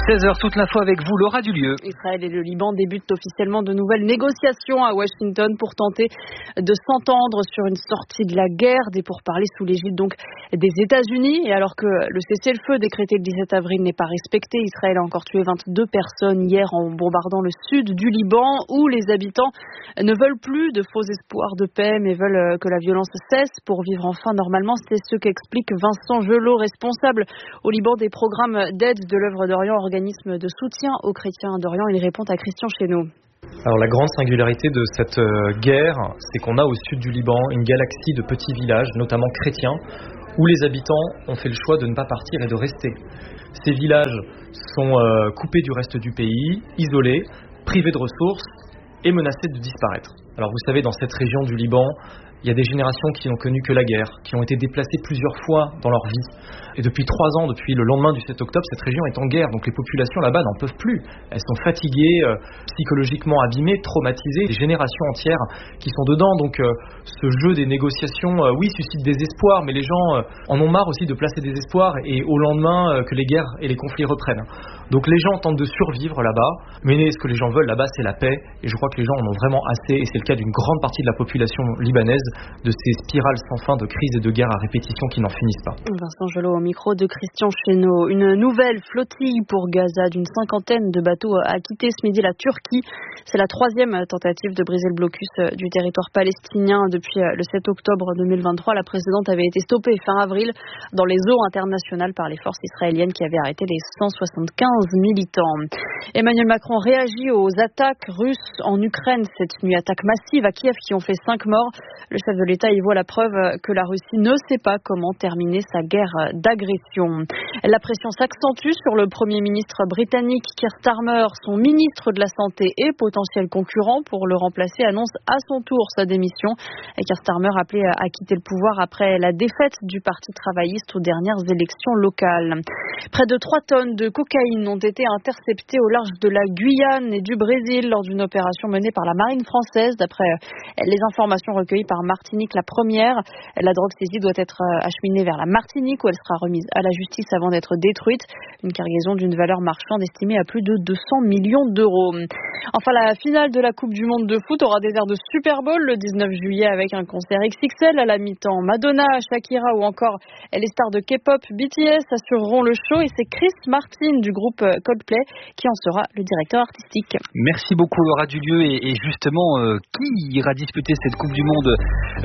16h, toute l'info avec vous, Laura Dulieu. Israël et le Liban débutent officiellement de nouvelles négociations à Washington pour tenter de s'entendre sur une sortie de la guerre, des pourparlers sous l'égide donc des États-Unis. Et alors que le cessez-le-feu décrété le 17 avril n'est pas respecté, Israël a encore tué 22 personnes hier en bombardant le sud du Liban, où les habitants ne veulent plus de faux espoirs de paix, mais veulent que la violence cesse pour vivre enfin normalement. C'est ce qu'explique Vincent Gelot, responsable au Liban des programmes d'aide de l'œuvre d'Orient, organisme de soutien aux chrétiens d'Orient. Il répond à Christian Chesneau. Alors la grande singularité de cette guerre, c'est qu'on a au sud du Liban une galaxie de petits villages, notamment chrétiens, où les habitants ont fait le choix de ne pas partir et de rester. Ces villages sont coupés du reste du pays, isolés, privés de ressources et menacés de disparaître. Alors vous savez, dans cette région du Liban, il y a des générations qui n'ont connu que la guerre, qui ont été déplacées plusieurs fois dans leur vie. Et depuis 3 ans, depuis le lendemain du 7 octobre, cette région est en guerre. Donc les populations là-bas n'en peuvent plus. Elles sont fatiguées, psychologiquement abîmées, traumatisées. Des générations entières qui sont dedans. Donc ce jeu des négociations, oui, suscite des espoirs, mais les gens en ont marre aussi de placer des espoirs et au lendemain que les guerres et les conflits reprennent. Donc les gens tentent de survivre là-bas, mais ce que les gens veulent là-bas, c'est la paix. Et je crois que les gens en ont vraiment assez, et c'est le cas d'une grande partie de la population libanaise, de ces spirales sans fin de crise et de guerre à répétition qui n'en finissent pas. Vincent Gelot au micro de Christian Chesneau. Une nouvelle flottille pour Gaza d'une 50aine de bateaux a quitté ce midi la Turquie. C'est la 3e tentative de briser le blocus du territoire palestinien depuis le 7 octobre 2023. La précédente avait été stoppée fin avril dans les eaux internationales par les forces israéliennes qui avaient arrêté les 175 militants. Emmanuel Macron réagit aux attaques russes en Ukraine cette nuit. Attaques massives à Kiev qui ont fait 5 morts. Le chef de l'État y voit la preuve que la Russie ne sait pas comment terminer sa guerre d'agression. La pression s'accentue sur le Premier ministre britannique Keir Starmer. Son ministre de la Santé et potentiel concurrent pour le remplacer annonce à son tour sa démission. Keir Starmer appelé à quitter le pouvoir après la défaite du Parti travailliste aux dernières élections locales. Près de 3 tonnes de cocaïne ont été interceptées au large de la Guyane et du Brésil lors d'une opération menée par la marine française. D'après les informations recueillies par Martinique, la première, la drogue saisie doit être acheminée vers la Martinique où elle sera remise à la justice avant d'être détruite. Une cargaison d'une valeur marchande estimée à plus de 200 millions d'euros. Enfin, la finale de la Coupe du Monde de foot aura des airs de Super Bowl le 19 juillet avec un concert XXL à la mi-temps. Madonna, Shakira ou encore les stars de K-pop BTS assureront le show et c'est Chris Martin du groupe Coldplay qui en sera le directeur artistique. Merci beaucoup Laura Dulieu et justement qui ira disputer cette Coupe du Monde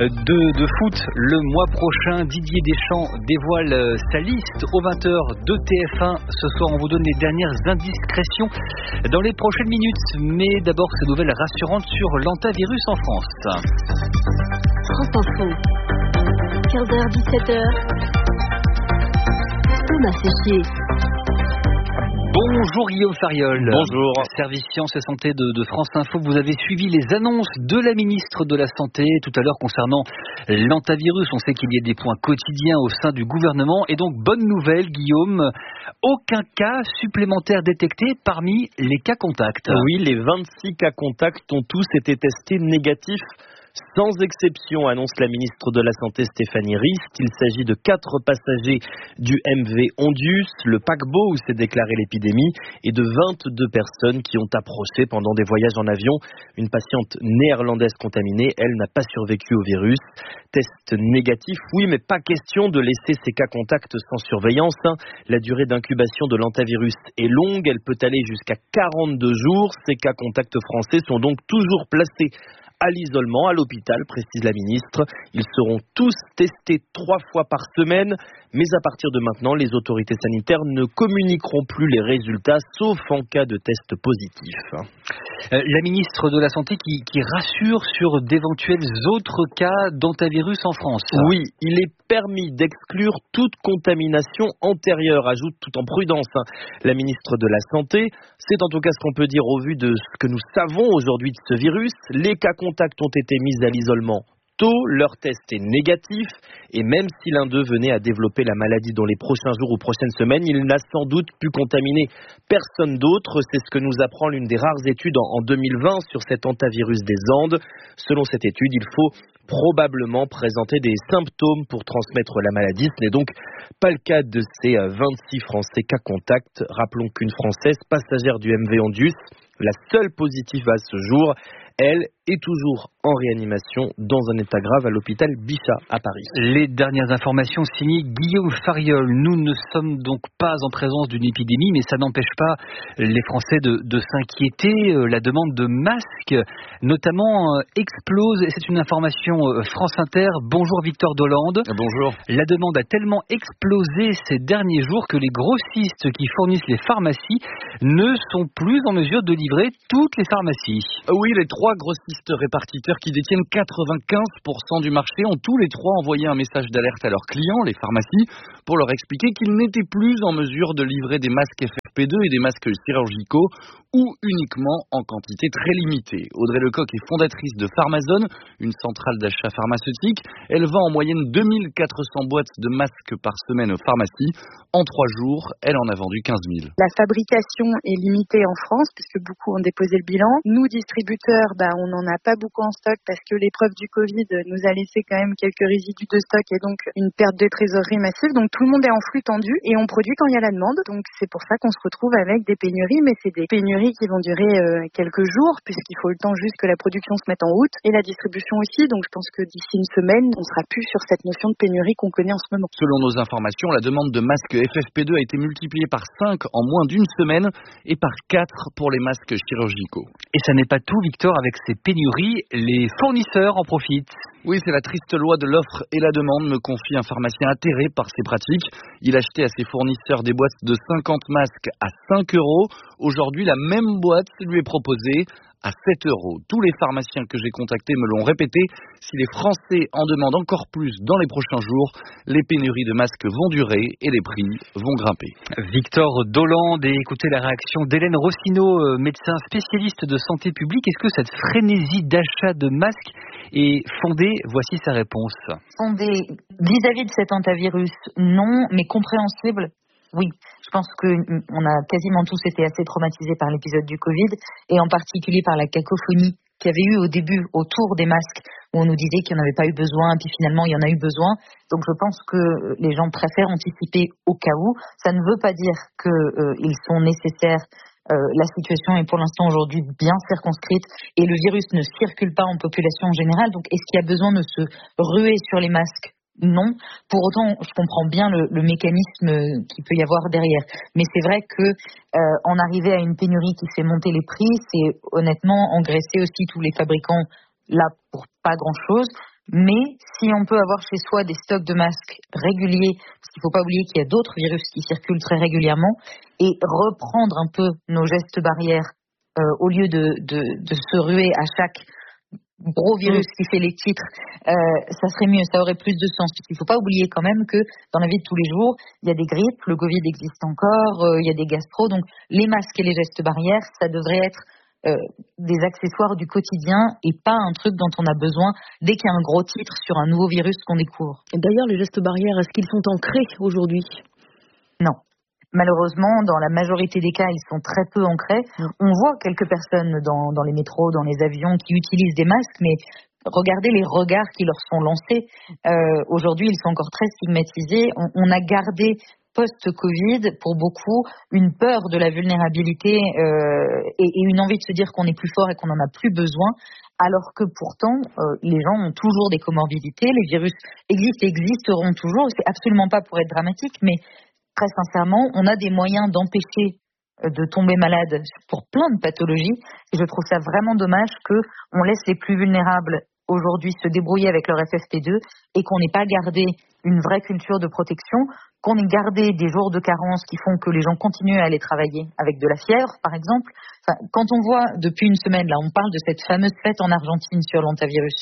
de foot le mois prochain? Didier Deschamps dévoile sa liste aux 20h de TF1. Ce soir, on vous donne les dernières indiscrétions dans les prochaines minutes. Mais d'abord, ces nouvelles rassurantes sur l'antivirus en France. France Info, 15h, 17h. Thomas Séchier. Bonjour Guillaume Fariol. Bonjour. Service Sciences et Santé de France Info. Vous avez suivi les annonces de la ministre de la Santé tout à l'heure concernant l'antivirus. On sait qu'il y a des points quotidiens au sein du gouvernement. Et donc, bonne nouvelle Guillaume, aucun cas supplémentaire détecté parmi les cas contacts. Oui, les 26 cas contacts ont tous été testés négatifs. Sans exception, annonce la ministre de la Santé Stéphanie Rist. Il s'agit de 4 passagers du MV Ondius, le paquebot où s'est déclarée l'épidémie, et de 22 personnes qui ont approché pendant des voyages en avion. Une patiente néerlandaise contaminée, elle n'a pas survécu au virus. Test négatif, oui, mais pas question de laisser ces cas contacts sans surveillance. La durée d'incubation de l'antivirus est longue, elle peut aller jusqu'à 42 jours. Ces cas contacts français sont donc toujours placés à l'isolement, à l'hôpital, précise la ministre. Ils seront tous testés 3 fois par semaine, mais à partir de maintenant, les autorités sanitaires ne communiqueront plus les résultats, sauf en cas de test positif. La ministre de la Santé qui rassure sur d'éventuels autres cas d'antivirus en France. Oui, il est permis d'exclure toute contamination antérieure, ajoute tout en prudence la ministre de la Santé. C'est en tout cas ce qu'on peut dire au vu de ce que nous savons aujourd'hui de ce virus. Les cas contacts ont été mis à l'isolement tôt, leur test est négatif et même si l'un d'eux venait à développer la maladie dans les prochains jours ou prochaines semaines, il n'a sans doute pu contaminer personne d'autre. C'est ce que nous apprend l'une des rares études en 2020 sur cet hantavirus des Andes. Selon cette étude, il faut probablement présenter des symptômes pour transmettre la maladie. Ce n'est donc pas le cas de ces 26 Français cas contact. Rappelons qu'une Française passagère du MV Ondius, la seule positive à ce jour, elle est toujours en réanimation dans un état grave à l'hôpital Bichat à Paris. Les dernières informations signées Guillaume Fariol. Nous ne sommes donc pas en présence d'une épidémie, mais ça n'empêche pas les Français de s'inquiéter. La demande de masques, notamment, explose. Et c'est une information France Inter. Bonjour Victor Dolande. Bonjour. La demande a tellement explosé ces derniers jours que les grossistes qui fournissent les pharmacies ne sont plus en mesure de livrer toutes les pharmacies. Oui, les 3 grossistes répartiteurs qui détiennent 95% du marché ont tous les 3 envoyé un message d'alerte à leurs clients, les pharmacies, pour leur expliquer qu'ils n'étaient plus en mesure de livrer des masques FFP2 et des masques chirurgicaux ou uniquement en quantité très limitée. Audrey Lecoq est fondatrice de Pharmazone, une centrale d'achat pharmaceutique. Elle vend en moyenne 2400 boîtes de masques par semaine aux pharmacies. En 3 jours, elle en a vendu 15 000. La fabrication est limitée en France puisque beaucoup ont déposé le bilan. Nous, distributeurs, on n'en a pas beaucoup en stock parce que l'épreuve du Covid nous a laissé quand même quelques résidus de stock et donc une perte de trésorerie massive. Donc tout le monde est en flux tendu et on produit quand il y a la demande. Donc c'est pour ça qu'on se retrouve avec des pénuries, mais c'est des pénuries qui vont durer quelques jours puisqu'il faut le temps juste que la production se mette en route et la distribution aussi. Donc je pense que d'ici une semaine, on sera plus sur cette notion de pénurie qu'on connaît en ce moment. Selon nos informations, la demande de masques FFP2 a été multipliée par 5 en moins d'une semaine et par 4 pour les masques chirurgicaux. Et ça n'est pas tout, Victor, avec ces pénuries, les fournisseurs en profitent. Oui, c'est la triste loi de l'offre et la demande, me confie un pharmacien atterré par ces pratiques. Il achetait à ses fournisseurs des boîtes de 50 masques à 5 €. Aujourd'hui, la même boîte lui est proposée à 7 €. Tous les pharmaciens que j'ai contactés me l'ont répété. Si les Français en demandent encore plus dans les prochains jours, les pénuries de masques vont durer et les prix vont grimper. Victor Dolande, et écoutez la réaction d'Hélène Rossineau, médecin spécialiste de santé publique. Est-ce que cette frénésie d'achat de masques est fondée? Voici sa réponse. Fondée vis-à-vis de cet hantavirus, non, mais compréhensible. Oui, je pense qu'on a quasiment tous été assez traumatisés par l'épisode du Covid et en particulier par la cacophonie qu'il y avait eu au début autour des masques où on nous disait qu'il n'y en avait pas eu besoin puis finalement il y en a eu besoin. Donc je pense que les gens préfèrent anticiper au cas où. Ça ne veut pas dire qu'ils sont nécessaires. La situation est pour l'instant aujourd'hui bien circonscrite et le virus ne circule pas en population en général. Donc est-ce qu'il y a besoin de se ruer sur les masques? Non. Pour autant, je comprends bien le mécanisme qu'il peut y avoir derrière. Mais c'est vrai que en arriver à une pénurie qui fait monter les prix, c'est honnêtement engraisser aussi tous les fabricants là pour pas grand-chose. Mais si on peut avoir chez soi des stocks de masques réguliers, parce qu'il ne faut pas oublier qu'il y a d'autres virus qui circulent très régulièrement, et reprendre un peu nos gestes barrières au lieu de se ruer à chaque gros virus qui fait les titres, ça serait mieux, ça aurait plus de sens. Il ne faut pas oublier quand même que dans la vie de tous les jours, il y a des grippes, le Covid existe encore, il y a des gastro, donc les masques et les gestes barrières, ça devrait être des accessoires du quotidien et pas un truc dont on a besoin dès qu'il y a un gros titre sur un nouveau virus qu'on découvre. Et d'ailleurs, les gestes barrières, est-ce qu'ils sont ancrés aujourd'hui? Non. Malheureusement, dans la majorité des cas, ils sont très peu ancrés. On voit quelques personnes dans les métros, dans les avions qui utilisent des masques, mais regardez les regards qui leur sont lancés. Aujourd'hui, ils sont encore très stigmatisés. On a gardé post-Covid, pour beaucoup, une peur de la vulnérabilité et une envie de se dire qu'on est plus fort et qu'on n'en a plus besoin, alors que pourtant, les gens ont toujours des comorbidités, les virus existent et existeront toujours. C'est absolument pas pour être dramatique, mais très sincèrement, on a des moyens d'empêcher de tomber malade pour plein de pathologies. Et je trouve ça vraiment dommage qu'on laisse les plus vulnérables aujourd'hui se débrouiller avec leur FFP2 et qu'on n'ait pas gardé une vraie culture de protection, qu'on ait gardé des jours de carence qui font que les gens continuent à aller travailler avec de la fièvre, par exemple. Enfin, quand on voit depuis une semaine, là, on parle de cette fameuse fête en Argentine sur l'hantavirus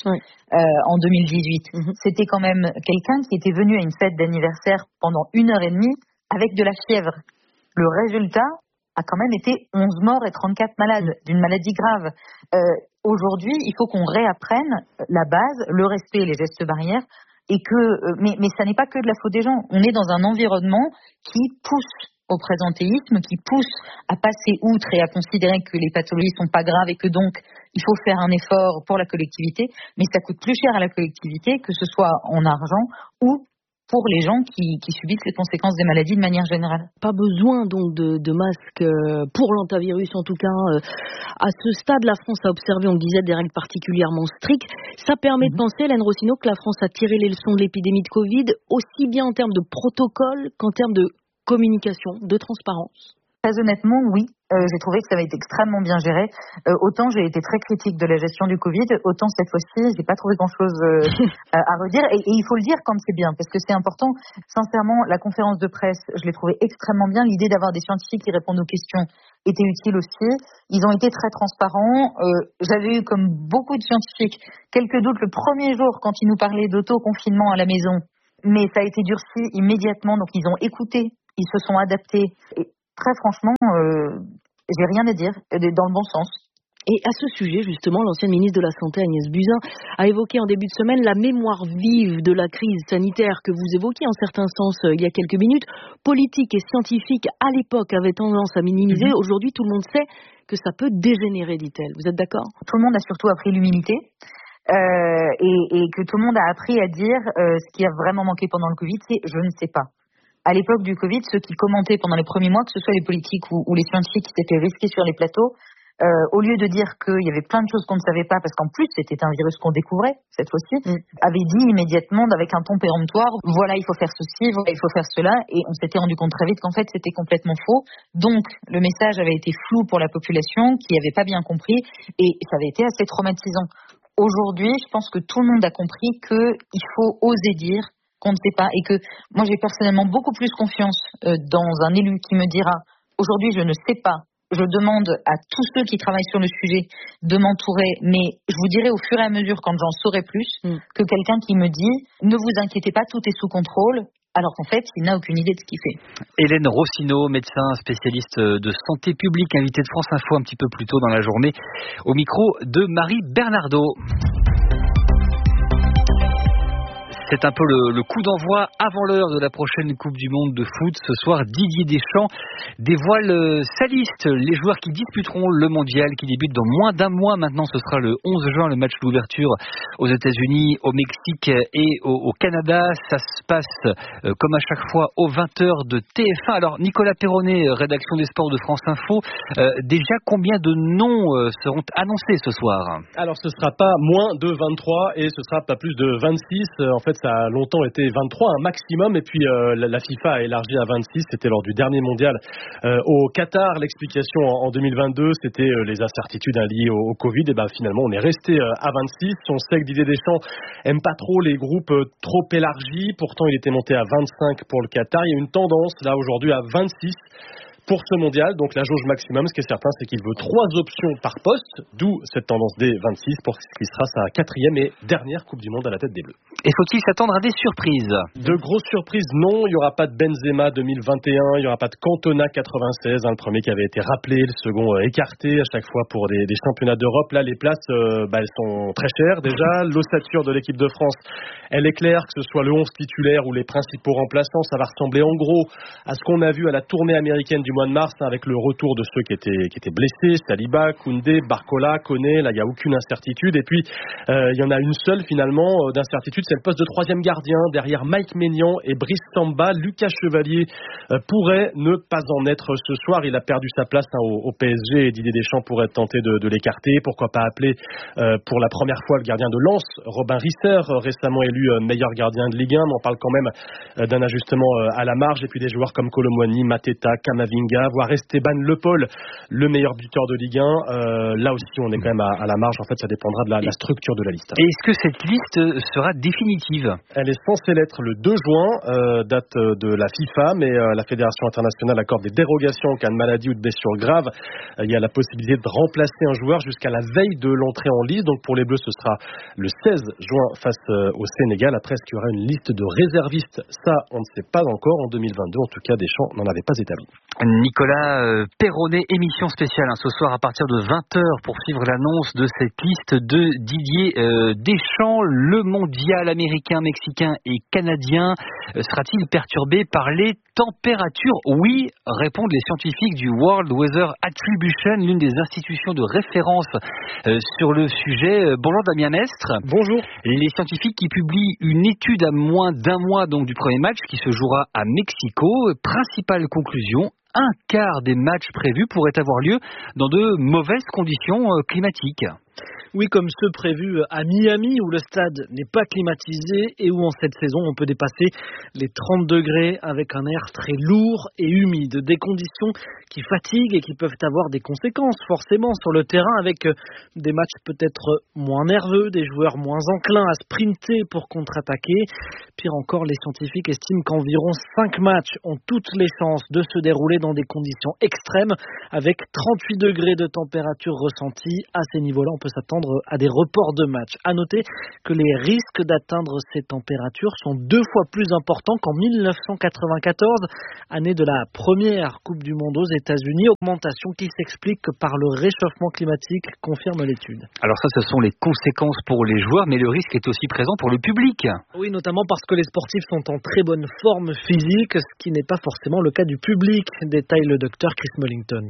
en 2018. C'était quand même quelqu'un qui était venu à une fête d'anniversaire pendant 1h30 avec de la fièvre. Le résultat a quand même été 11 morts et 34 malades d'une maladie grave. aujourd'hui, il faut qu'on réapprenne la base, le respect et les gestes barrières, et mais ça n'est pas que de la faute des gens. On est dans un environnement qui pousse au présentéisme, qui pousse à passer outre et à considérer que les pathologies sont pas graves et que donc il faut faire un effort pour la collectivité, mais ça coûte plus cher à la collectivité, que ce soit en argent ou pour les gens qui subissent les conséquences des maladies de manière générale. Pas besoin donc de masques pour l'hantavirus, en tout cas. À ce stade, la France a observé, on le disait, des règles particulièrement strictes. Ça permet de penser, Hélène Rossineau, que la France a tiré les leçons de l'épidémie de Covid, aussi bien en termes de protocole qu'en termes de communication, de transparence. Très honnêtement, oui. J'ai trouvé que ça avait été extrêmement bien géré. Autant j'ai été très critique de la gestion du Covid, autant cette fois-ci, j'ai pas trouvé grand-chose à redire. Et il faut le dire quand c'est bien, parce que c'est important. Sincèrement, la conférence de presse, je l'ai trouvée extrêmement bien. L'idée d'avoir des scientifiques qui répondent aux questions était utile aussi. Ils ont été très transparents. J'avais eu, comme beaucoup de scientifiques, quelques doutes le premier jour quand ils nous parlaient d'auto-confinement à la maison. Mais ça a été durci immédiatement, donc ils ont écouté, ils se sont adaptés. Et très franchement, j'ai rien à dire, dans le bon sens. Et à ce sujet, justement, l'ancienne ministre de la Santé, Agnès Buzyn, a évoqué en début de semaine la mémoire vive de la crise sanitaire que vous évoquiez en certains sens il y a quelques minutes. Politique et scientifique, à l'époque, avaient tendance à minimiser. Aujourd'hui, tout le monde sait que ça peut dégénérer, dit-elle. Vous êtes d'accord ? Tout le monde a surtout appris l'humilité. Et que tout le monde a appris à dire ce qui a vraiment manqué pendant le Covid, c'est « je ne sais pas ». À l'époque du Covid, ceux qui commentaient pendant les premiers mois, que ce soit les politiques ou les scientifiques qui s'étaient risqués sur les plateaux, au lieu de dire qu'il y avait plein de choses qu'on ne savait pas, parce qu'en plus c'était un virus qu'on découvrait cette fois-ci, avaient dit immédiatement avec un ton péremptoire, voilà, il faut faire ceci, voilà, il faut faire cela, et on s'était rendu compte très vite qu'en fait c'était complètement faux. Donc le message avait été flou pour la population qui n'avait pas bien compris, et ça avait été assez traumatisant. Aujourd'hui, je pense que tout le monde a compris qu'il faut oser dire qu'on ne sait pas, et que moi j'ai personnellement beaucoup plus confiance dans un élu qui me dira aujourd'hui je ne sais pas, je demande à tous ceux qui travaillent sur le sujet de m'entourer, mais je vous dirai au fur et à mesure quand j'en saurai plus, que quelqu'un qui me dit ne vous inquiétez pas, tout est sous contrôle, alors qu'en fait il n'a aucune idée de ce qu'il fait. Hélène Rossineau, médecin spécialiste de santé publique, invitée de France Info un petit peu plus tôt dans la journée, au micro de Marie Bernardo. C'est un peu le coup d'envoi avant l'heure de la prochaine Coupe du Monde de foot. Ce soir, Didier Deschamps dévoile sa liste. Les joueurs qui disputeront le mondial qui débute dans moins d'un mois maintenant. Ce sera le 11 juin, le match d'ouverture aux États-Unis, au Mexique et au Canada. Ça se passe comme à chaque fois aux 20h de TF1. Alors, Nicolas Perronnet, rédaction des sports de France Info. Déjà, combien de noms seront annoncés ce soir ? Alors, ce ne sera pas moins de 23 et ce sera pas plus de 26. En fait, ça a longtemps été 23, un maximum, et puis la FIFA a élargi à 26, c'était lors du dernier mondial au Qatar. L'explication en 2022, c'était les incertitudes liées au Covid, et ben finalement on est resté à 26. On sait que Didier Deschamps aime pas trop les groupes trop élargis, pourtant il était monté à 25 pour le Qatar. Il y a une tendance là aujourd'hui à 26 pour ce mondial, donc la jauge maximum. Ce qui est certain, c'est qu'il veut 3 options par poste, d'où cette tendance des 26 pour ce qui sera sa 4e et dernière Coupe du Monde à la tête des Bleus. Et faut-il s'attendre à des surprises ? De grosses surprises, non. Il n'y aura pas de Benzema 2021, il n'y aura pas de Cantona 96, le premier qui avait été rappelé, le second écarté à chaque fois pour des championnats d'Europe. Là, les places, elles sont très chères déjà. L'ossature de l'équipe de France, elle est claire, que ce soit le 11 titulaire ou les principaux remplaçants, ça va ressembler en gros à ce qu'on a vu à la tournée américaine du mois de mars, avec le retour de ceux qui étaient blessés, Saliba, Koundé, Barcola, Koné. Là, il n'y a aucune incertitude. Et puis, il y en a une seule finalement d'incertitude, c'est le poste de 3e gardien derrière Mike Maignan et Brice Samba. Lucas Chevalier pourrait ne pas en être ce soir. Il a perdu sa place au PSG et Didier Deschamps pourrait tenter de l'écarter. Pourquoi pas appeler pour la première fois le gardien de Lens, Robin Risser, récemment élu meilleur gardien de Ligue 1. On parle quand même d'un ajustement à la marge. Et puis des joueurs comme Kolo Muani, Mateta, Kamavinga, voire Esteban Le Paul, le meilleur buteur de Ligue 1. Là aussi, on est quand même à la marge. En fait, ça dépendra de la structure de la liste. Et est-ce que cette liste sera définitive ? Elle est censée l'être le 2 juin, date de la FIFA, mais la Fédération internationale accorde des dérogations en cas de maladie ou de blessure grave. Il y a la possibilité de remplacer un joueur jusqu'à la veille de l'entrée en liste. Donc pour les Bleus, ce sera le 16 juin face au Sénégal. Après, est-ce qu'il y aura une liste de réservistes ? Ça, on ne sait pas encore. En 2022, en tout cas, Deschamps n'en avait pas établi. Nicolas Perronnet, émission spéciale ce soir à partir de 20h pour suivre l'annonce de cette liste de Didier Deschamps. Le mondial américain, mexicain et canadien sera-t-il perturbé par les températures? Oui, répondent les scientifiques du World Weather Attribution, l'une des institutions de référence sur le sujet. Bonjour Damien Mestre. Bonjour. Les scientifiques qui publient une étude à moins d'un mois donc du premier match qui se jouera à Mexico. Principale conclusion, un quart des matchs prévus pourraient avoir lieu dans de mauvaises conditions climatiques. Oui, comme ceux prévus à Miami où le stade n'est pas climatisé et où en cette saison on peut dépasser les 30 degrés avec un air très lourd et humide. Des conditions qui fatiguent et qui peuvent avoir des conséquences forcément sur le terrain avec des matchs peut-être moins nerveux, des joueurs moins enclins à sprinter pour contre-attaquer. Pire encore, les scientifiques estiment qu'environ 5 matchs ont toutes les chances de se dérouler dans des conditions extrêmes avec 38 degrés de température ressentie. À ces niveaux-là, on peut s'attendre à des reports de matchs. À noter que les risques d'atteindre ces températures sont 2 fois plus importants qu'en 1994, année de la première Coupe du Monde aux États-Unis. Augmentation qui s'explique par le réchauffement climatique, confirme l'étude. Alors ça, ce sont les conséquences pour les joueurs, mais le risque est aussi présent pour le public. Oui, notamment parce que les sportifs sont en très bonne forme physique, ce qui n'est pas forcément le cas du public, détaille le docteur Chris Mullington.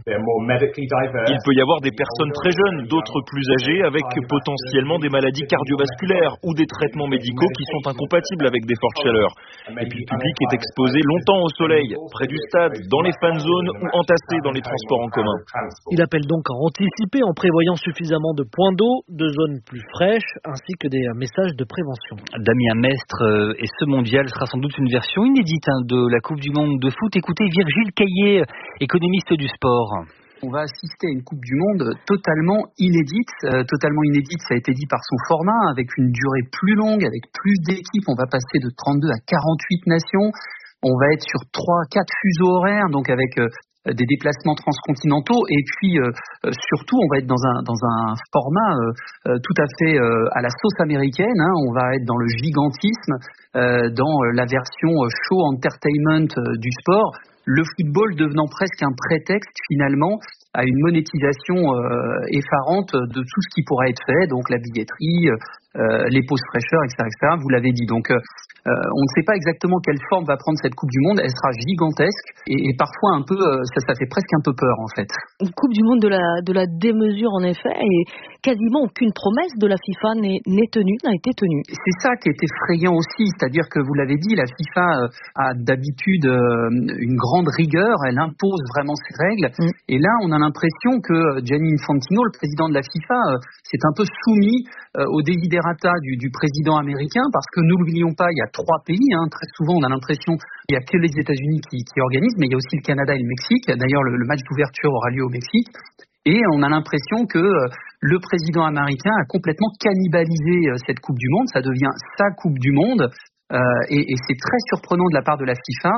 Il peut y avoir des personnes très jeunes, d'autres plus âgées, avec potentiellement des maladies cardiovasculaires ou des traitements médicaux qui sont incompatibles avec des fortes chaleurs. Et puis le public est exposé longtemps au soleil, près du stade, dans les fan zones ou entassé dans les transports en commun. Il appelle donc à anticiper en prévoyant suffisamment de points d'eau, de zones plus fraîches, ainsi que des messages de prévention. Damien Mestre, et ce mondial sera sans doute une version inédite de la Coupe du Monde de foot. Écoutez Virgile Caillé, économiste du sport. On va assister à une Coupe du Monde totalement inédite. Ça a été dit par son format, avec une durée plus longue, avec plus d'équipes. On va passer de 32 à 48 nations. On va être sur 3-4 fuseaux horaires, donc avec des déplacements transcontinentaux. Et puis, surtout, on va être dans un format tout à fait à la sauce américaine. On va être dans le gigantisme, dans la version show entertainment du sport. Le football devenant presque un prétexte finalement à une monétisation effarante de tout ce qui pourrait être fait, donc la billetterie, les pauses fraîcheurs, etc., etc. Vous l'avez dit. Donc, on ne sait pas exactement quelle forme va prendre cette Coupe du Monde. Elle sera gigantesque et parfois un peu, ça fait presque un peu peur en fait. Une Coupe du Monde de la démesure en effet, et quasiment aucune promesse de la FIFA n'a été tenue. C'est ça qui est effrayant aussi, c'est-à-dire que vous l'avez dit, la FIFA a d'habitude une grande rigueur, elle impose vraiment ses règles. Et là, on a l'impression que Gianni Infantino, le président de la FIFA, s'est un peu soumis au desiderata du président américain, parce que n'oublions pas, il y a 3 pays. Très souvent, on a l'impression qu'il n'y a que les États-Unis qui organisent, mais il y a aussi le Canada et le Mexique. D'ailleurs, le match d'ouverture aura lieu au Mexique. Et on a l'impression que le président américain a complètement cannibalisé cette Coupe du Monde. Ça devient sa Coupe du Monde. Et c'est très surprenant de la part de la FIFA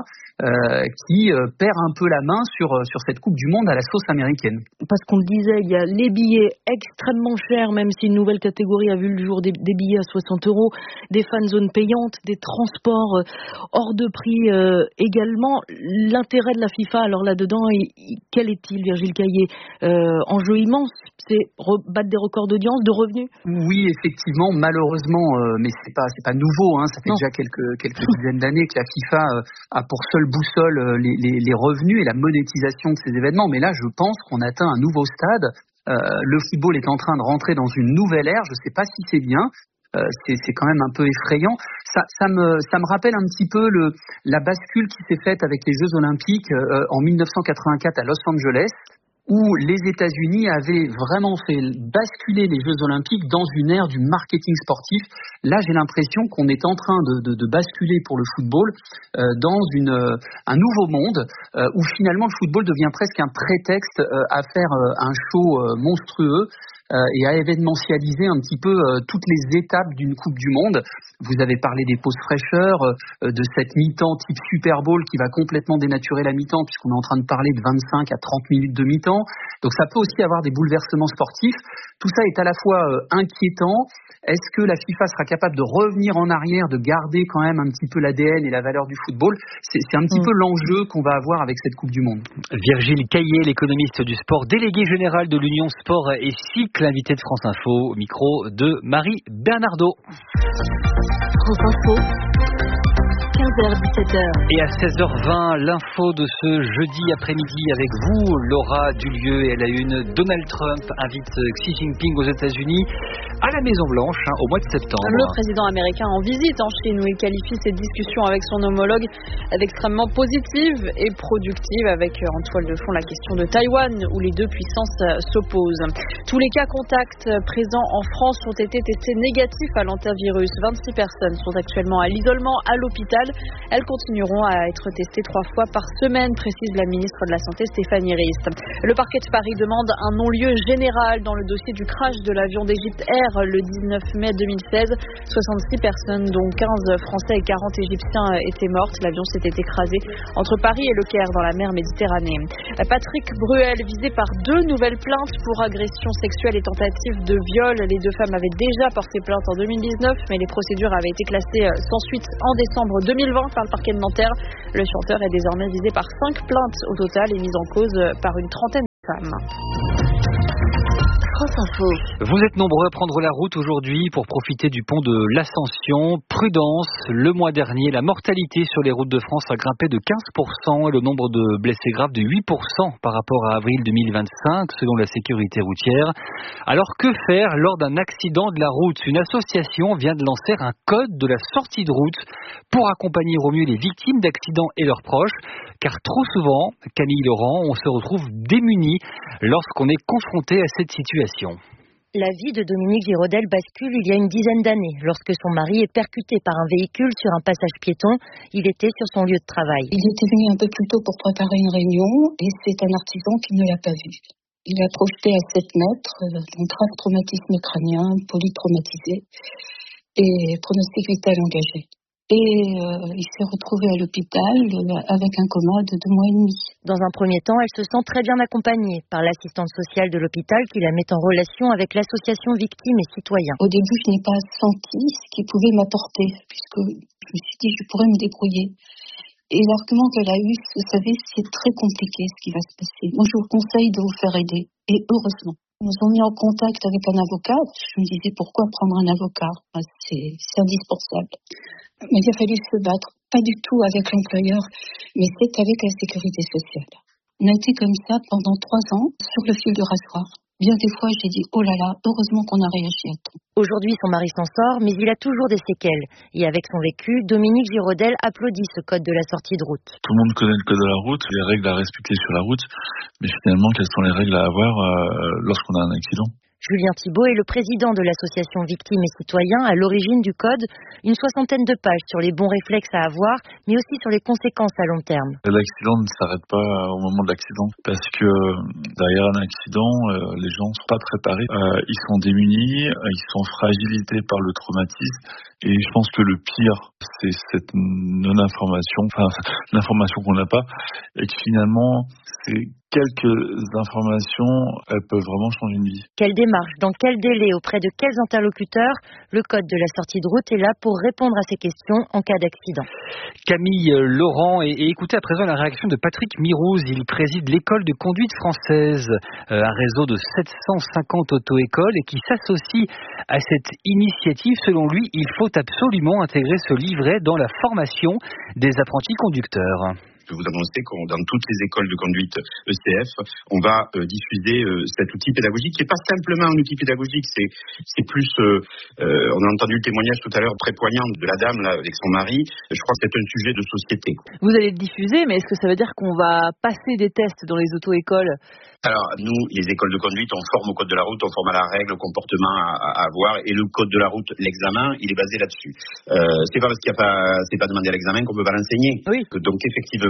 qui perd un peu la main sur cette Coupe du Monde à la sauce américaine. Parce qu'on le disait, il y a les billets extrêmement chers, même si une nouvelle catégorie a vu le jour, des billets à 60 €, des fan zones payantes, des transports hors de prix également. L'intérêt de la FIFA, alors là-dedans, quel est-il, Virgile Caillé? Enjeu immense, c'est battre des records d'audience, de revenus? Oui, effectivement, malheureusement, mais c'est pas nouveau, ça fait déjà quelques dizaines d'années que la FIFA a pour seule boussole les revenus et la monétisation de ces événements. Mais là, je pense qu'on atteint un nouveau stade. Le football est en train de rentrer dans une nouvelle ère. Je ne sais pas si c'est bien. C'est quand même un peu effrayant. Ça me rappelle un petit peu la bascule qui s'est faite avec les Jeux Olympiques en 1984 à Los Angeles, où les États-Unis avaient vraiment fait basculer les Jeux Olympiques dans une ère du marketing sportif. Là, j'ai l'impression qu'on est en train de basculer pour le football dans un nouveau monde où finalement le football devient presque un prétexte à faire un show monstrueux. et à événementialiser un petit peu toutes les étapes d'une Coupe du Monde. Vous avez parlé des pauses fraîcheurs, de cette mi-temps type Super Bowl qui va complètement dénaturer la mi-temps puisqu'on est en train de parler de 25 à 30 minutes de mi-temps. Donc ça peut aussi avoir des bouleversements sportifs. Tout ça est à la fois inquiétant. Est-ce que la FIFA sera capable de revenir en arrière, de garder quand même un petit peu l'ADN et la valeur du football? C'est un petit peu l'enjeu qu'on va avoir avec cette Coupe du Monde. Virgile Caillé, l'économiste du sport, délégué général de l'Union Sport et Cycle, invité de France Info, au micro de Marie Bernardo. France Info, 15h-17h. Et à 16h20, l'info de ce jeudi après-midi avec vous, Laura Dulieu, et à la une, Donald Trump invite Xi Jinping aux États-Unis à la Maison-Blanche au mois de septembre. Le président américain en visite en Chine, où il qualifie ses discussions avec son homologue d'extrêmement positives et productives, avec en toile de fond la question de Taïwan, où les deux puissances s'opposent. Tous les cas contacts présents en France ont été testés négatifs à l'antivirus. 26 personnes sont actuellement à l'isolement à l'hôpital. Elles continueront à être testées 3 fois par semaine, précise la ministre de la Santé Stéphanie Rist. Le parquet de Paris demande un non-lieu général dans le dossier du crash de l'avion d'Égypte Air le 19 mai 2016. 66 personnes, dont 15 Français et 40 Égyptiens, étaient mortes. L'avion s'était écrasé entre Paris et Le Caire dans la mer Méditerranée. Patrick Bruel, visé par 2 nouvelles plaintes pour agression sexuelle et tentative de viol. Les 2 femmes avaient déjà porté plainte en 2019, mais les procédures avaient été classées sans suite en décembre 2020 par le parquet de Nanterre. Le chanteur est désormais visé par 5 plaintes au total et mis en cause par une trentaine de femmes. Vous êtes nombreux à prendre la route aujourd'hui pour profiter du pont de l'Ascension. Prudence, le mois dernier, la mortalité sur les routes de France a grimpé de 15% et le nombre de blessés graves de 8% par rapport à avril 2025, selon la sécurité routière. Alors que faire lors d'un accident de la route? Une association vient de lancer un code de la sortie de route pour accompagner au mieux les victimes d'accidents et leurs proches, car trop souvent, Camille Laurent, on se retrouve démunis lorsqu'on est confronté à cette situation. La vie de Dominique Girodel bascule il y a une dizaine d'années, lorsque son mari est percuté par un véhicule sur un passage piéton. Il était sur son lieu de travail. Il était venu un peu plus tôt pour préparer une réunion et c'est un artisan qui ne l'a pas vu. Il a projeté à 7 mètres un grave traumatisme crânien, polytraumatisé et pronostic vital engagé. Et il s'est retrouvé à l'hôpital avec un coma de 2 mois et demi. Dans un premier temps, elle se sent très bien accompagnée par l'assistante sociale de l'hôpital qui la met en relation avec l'association Victimes et Citoyens. Au début, je n'ai pas senti ce qu'il pouvait m'apporter, puisque je me suis dit que je pourrais me débrouiller. Et l'argument qu'elle a eu, vous savez, c'est très compliqué ce qui va se passer. Moi, je vous conseille de vous faire aider, et heureusement. Ils nous ont mis en contact avec un avocat. Je me disais, pourquoi prendre un avocat? C'est indispensable. Mais il a fallu se battre, pas du tout avec l'employeur, mais c'est avec la sécurité sociale. On a été comme ça pendant 3 ans, sur le fil du rasoir. Bien des fois, j'ai dit, oh là là, heureusement qu'on a réagi à temps. Aujourd'hui, son mari s'en sort, mais il a toujours des séquelles. Et avec son vécu, Dominique Girodel applaudit ce code de la sortie de route. Tout le monde connaît le code de la route, les règles à respecter sur la route, mais finalement, quelles sont les règles à avoir lorsqu'on a un accident? Julien Thibault est le président de l'association Victimes et Citoyens, à l'origine du code. Une 60aine de pages sur les bons réflexes à avoir, mais aussi sur les conséquences à long terme. L'accident ne s'arrête pas au moment de l'accident, parce que derrière un accident, les gens ne sont pas préparés. Ils sont démunis, ils sont fragilisés par le traumatisme. Et je pense que le pire, c'est cette non-information, l'information qu'on n'a pas, et que finalement, c'est quelques informations, elles peuvent vraiment changer une vie. Quelle démarche, dans quel délai, auprès de quels interlocuteurs? Le code de la sortie de route est là pour répondre à ces questions en cas d'accident. Camille Laurent, et écoutez à présent la réaction de Patrick Mirouz. Il préside l'école de conduite française, un réseau de 750 auto-écoles et qui s'associe à cette initiative. Selon lui, il faut absolument intégrer ce livret dans la formation des apprentis conducteurs. Je peux vous annoncer que dans toutes les écoles de conduite ECF, on va diffuser cet outil pédagogique qui n'est pas simplement un outil pédagogique, c'est plus, on a entendu le témoignage tout à l'heure très poignant de la dame là, avec son mari, je crois que c'est un sujet de société. Vous allez le diffuser, mais est-ce que ça veut dire qu'on va passer des tests dans les auto-écoles? Alors, nous, les écoles de conduite, on forme au code de la route, on forme à la règle, au comportement à avoir, et le code de la route, l'examen, il est basé là-dessus. C'est pas parce qu'il n'y a pas, c'est pas demandé à l'examen qu'on peut pas l'enseigner. Oui. Donc, effectivement,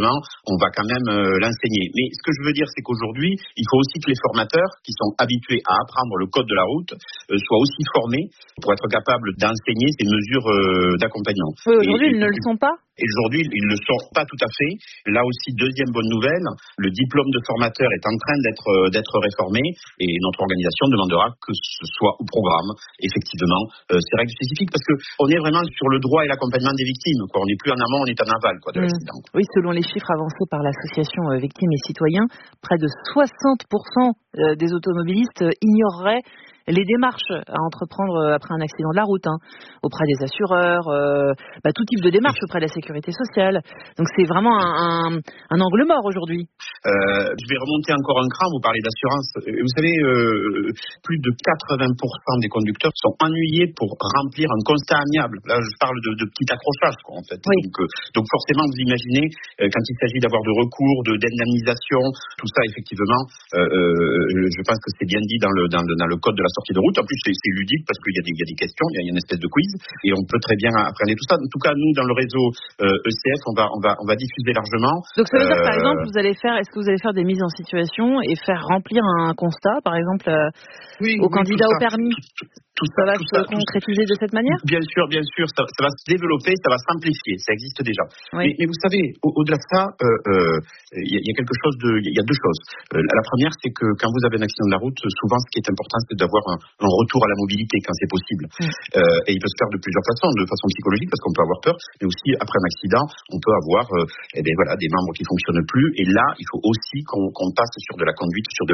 effectivement, on va quand même l'enseigner. Mais ce que je veux dire, c'est qu'aujourd'hui, il faut aussi que les formateurs, qui sont habitués à apprendre le code de la route, soient aussi formés pour être capables d'enseigner ces mesures d'accompagnement. Oui, aujourd'hui, ils ne le sont pas. Et aujourd'hui, ils ne le sont pas tout à fait. Là aussi, deuxième bonne nouvelle, le diplôme de formateur est en train d'être réformé et notre organisation demandera que ce soit au programme, effectivement, ces règles spécifiques, parce qu'on est vraiment sur le droit et l'accompagnement des victimes. On n'est plus en amont, on est en aval de l'accident. Oui, selon les chiffres avancés par l'association Victimes et Citoyens, près de 60% des automobilistes ignoreraient les démarches à entreprendre après un accident de la route, auprès des assureurs, tout type de démarches auprès de la sécurité sociale. Donc c'est vraiment un angle mort aujourd'hui. Je vais remonter encore un cran, vous parlez d'assurance. Vous savez, plus de 80% des conducteurs sont ennuyés pour remplir un constat amiable. Là, je parle de petits accrochages, en fait. Oui. Donc forcément, vous imaginez, quand il s'agit d'avoir de recours, d'indemnisation, tout ça, effectivement, je pense que c'est bien dit dans le code de la sortie de route. En plus, c'est ludique parce qu'il y a des questions, il y a une espèce de quiz et on peut très bien apprendre tout ça. En tout cas, nous, dans le réseau ECF, on va diffuser largement. Donc ça veut dire, par exemple, est-ce que vous allez faire des mises en situation et faire remplir un constat, par exemple, aux candidats au permis? Ça va se concrétiser de cette manière? Bien sûr, ça va se développer, ça va s'amplifier, ça existe déjà. Oui. Mais vous savez, au-delà de ça, il y a deux choses. La première, c'est que quand vous avez un accident de la route, souvent, ce qui est important, c'est d'avoir un retour à la mobilité quand c'est possible. Et il peut se faire de plusieurs façons, de façon psychologique, parce qu'on peut avoir peur, mais aussi après un accident, on peut avoir des membres qui fonctionnent plus. Et là, il faut aussi qu'on passe sur de la conduite, sur de